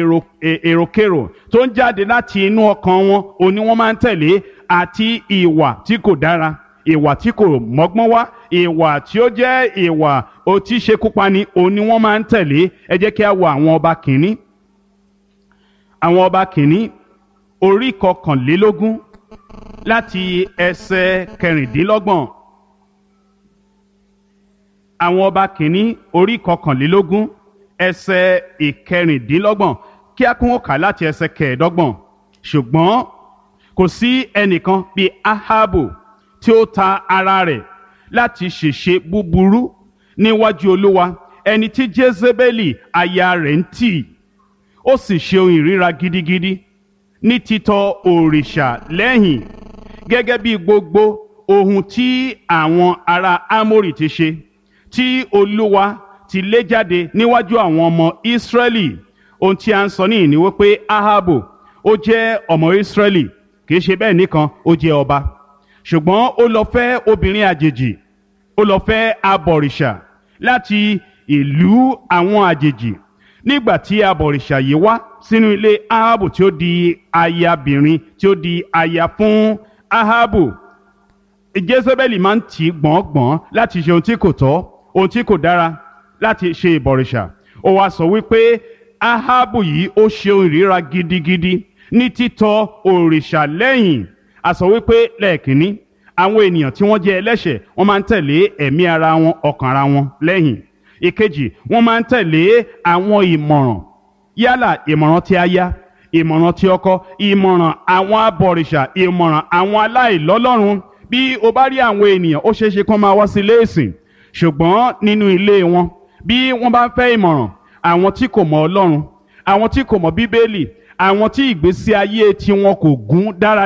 Èròkérò tó ń jáde láti inú ọkàn wọn, ó ní wọ́n máa ń tẹ̀lé. Àti ìwà tí kò dára, ìwà tí kò mọ́gbọ́n wá, ìwà tí ó jẹ́ ìwà tí ṣekúpani, ó ní wọ́n máa ń tẹ̀lé. Ẹ jẹ́ kí a wo àwọn ọba kìíní, àwọn ọba kìíní orí 21 láti ẹsẹ̀ 26. Àwọn ọba kìíní orí 21 ẹsẹ̀ 26. Kí a kún ó kà láti ẹsẹ̀ 25. Ṣùgbọ́n kò sí ẹnìkan bí Ahabu tí ó ta ara rẹ̀ láti ṣèṣe búburú níwájú Olúwa, ẹni tí Jezebeli aya rẹ̀ ń tì. Ó sì ṣe ohun ìríra gidigidi ní títọ̀ òrìṣà lẹ́yìn, gẹ́gẹ́ bí gbogbo ohun tí àwọn ará Amórì ti ṣe, tí Olúwa ti lé jáde níwájú àwọn ọmọ Ísírẹ́lì. Ohun tí a ń sọ níhìn ni wípé Ahabu ó jẹ́ ọmọ Ísírẹ́lì, kì í ṣe bẹ́ẹ̀ nìkan, ó jẹ́ ọba. Ṣùgbọ́n ó lọ fẹ́ obìnrin àjèjì, ó lọ fẹ́ abọ̀rìṣà láti ìlú àwọn àjèjì. Nígbà tí abọ̀rìṣà yìí wá sínú ilé Ahabu, tí ó di ayabìnrin, tí ó di aya fún Ahabu, Jezebeli máa ń tì gbọ̀ngbọ̀n láti ṣe ohun tí kò tọ́, ohun tí kò dára, láti ṣe ìbọ̀rìṣà. Ó wá sọ wípé Ahabu yìí ó ṣe ohun ìríra gidigidi ní títọ̀ òrìṣà lẹ́yìn. A sọ wípé lẹ́ẹ̀kínní, àwọn ènìyàn tí wọ́n jẹ́ ẹlẹ́ṣẹ̀, wọ́n máa ń tẹ̀lé ẹ̀mí ara wọn, ọkàn ara wọn lẹ́yìn. Ìkejì, wọ́n máa ń tẹ̀lé àwọn ìmọ̀ràn, yálà ìmọ̀ràn ti aya, ìmọ̀ràn ti ọkọ, ìmọ̀ràn àwọn abọ̀rìṣà, ìmọ̀ràn àwọn aláìlọ́lọ́run. Bí o bá rí àwọn ènìyàn, ó ṣeé ṣe kán máa wá sí ilé ìsìn, ṣùgbọ́n nínú ilé wọn, bí wọ́n bá fẹ́ ìmọ̀ràn, àwọn tí kò mọ Ọlọ́run, àwọn tí kò mọ Bíbélì, àwọn tí ìgbésí ayé tiwọn kò gún dáradára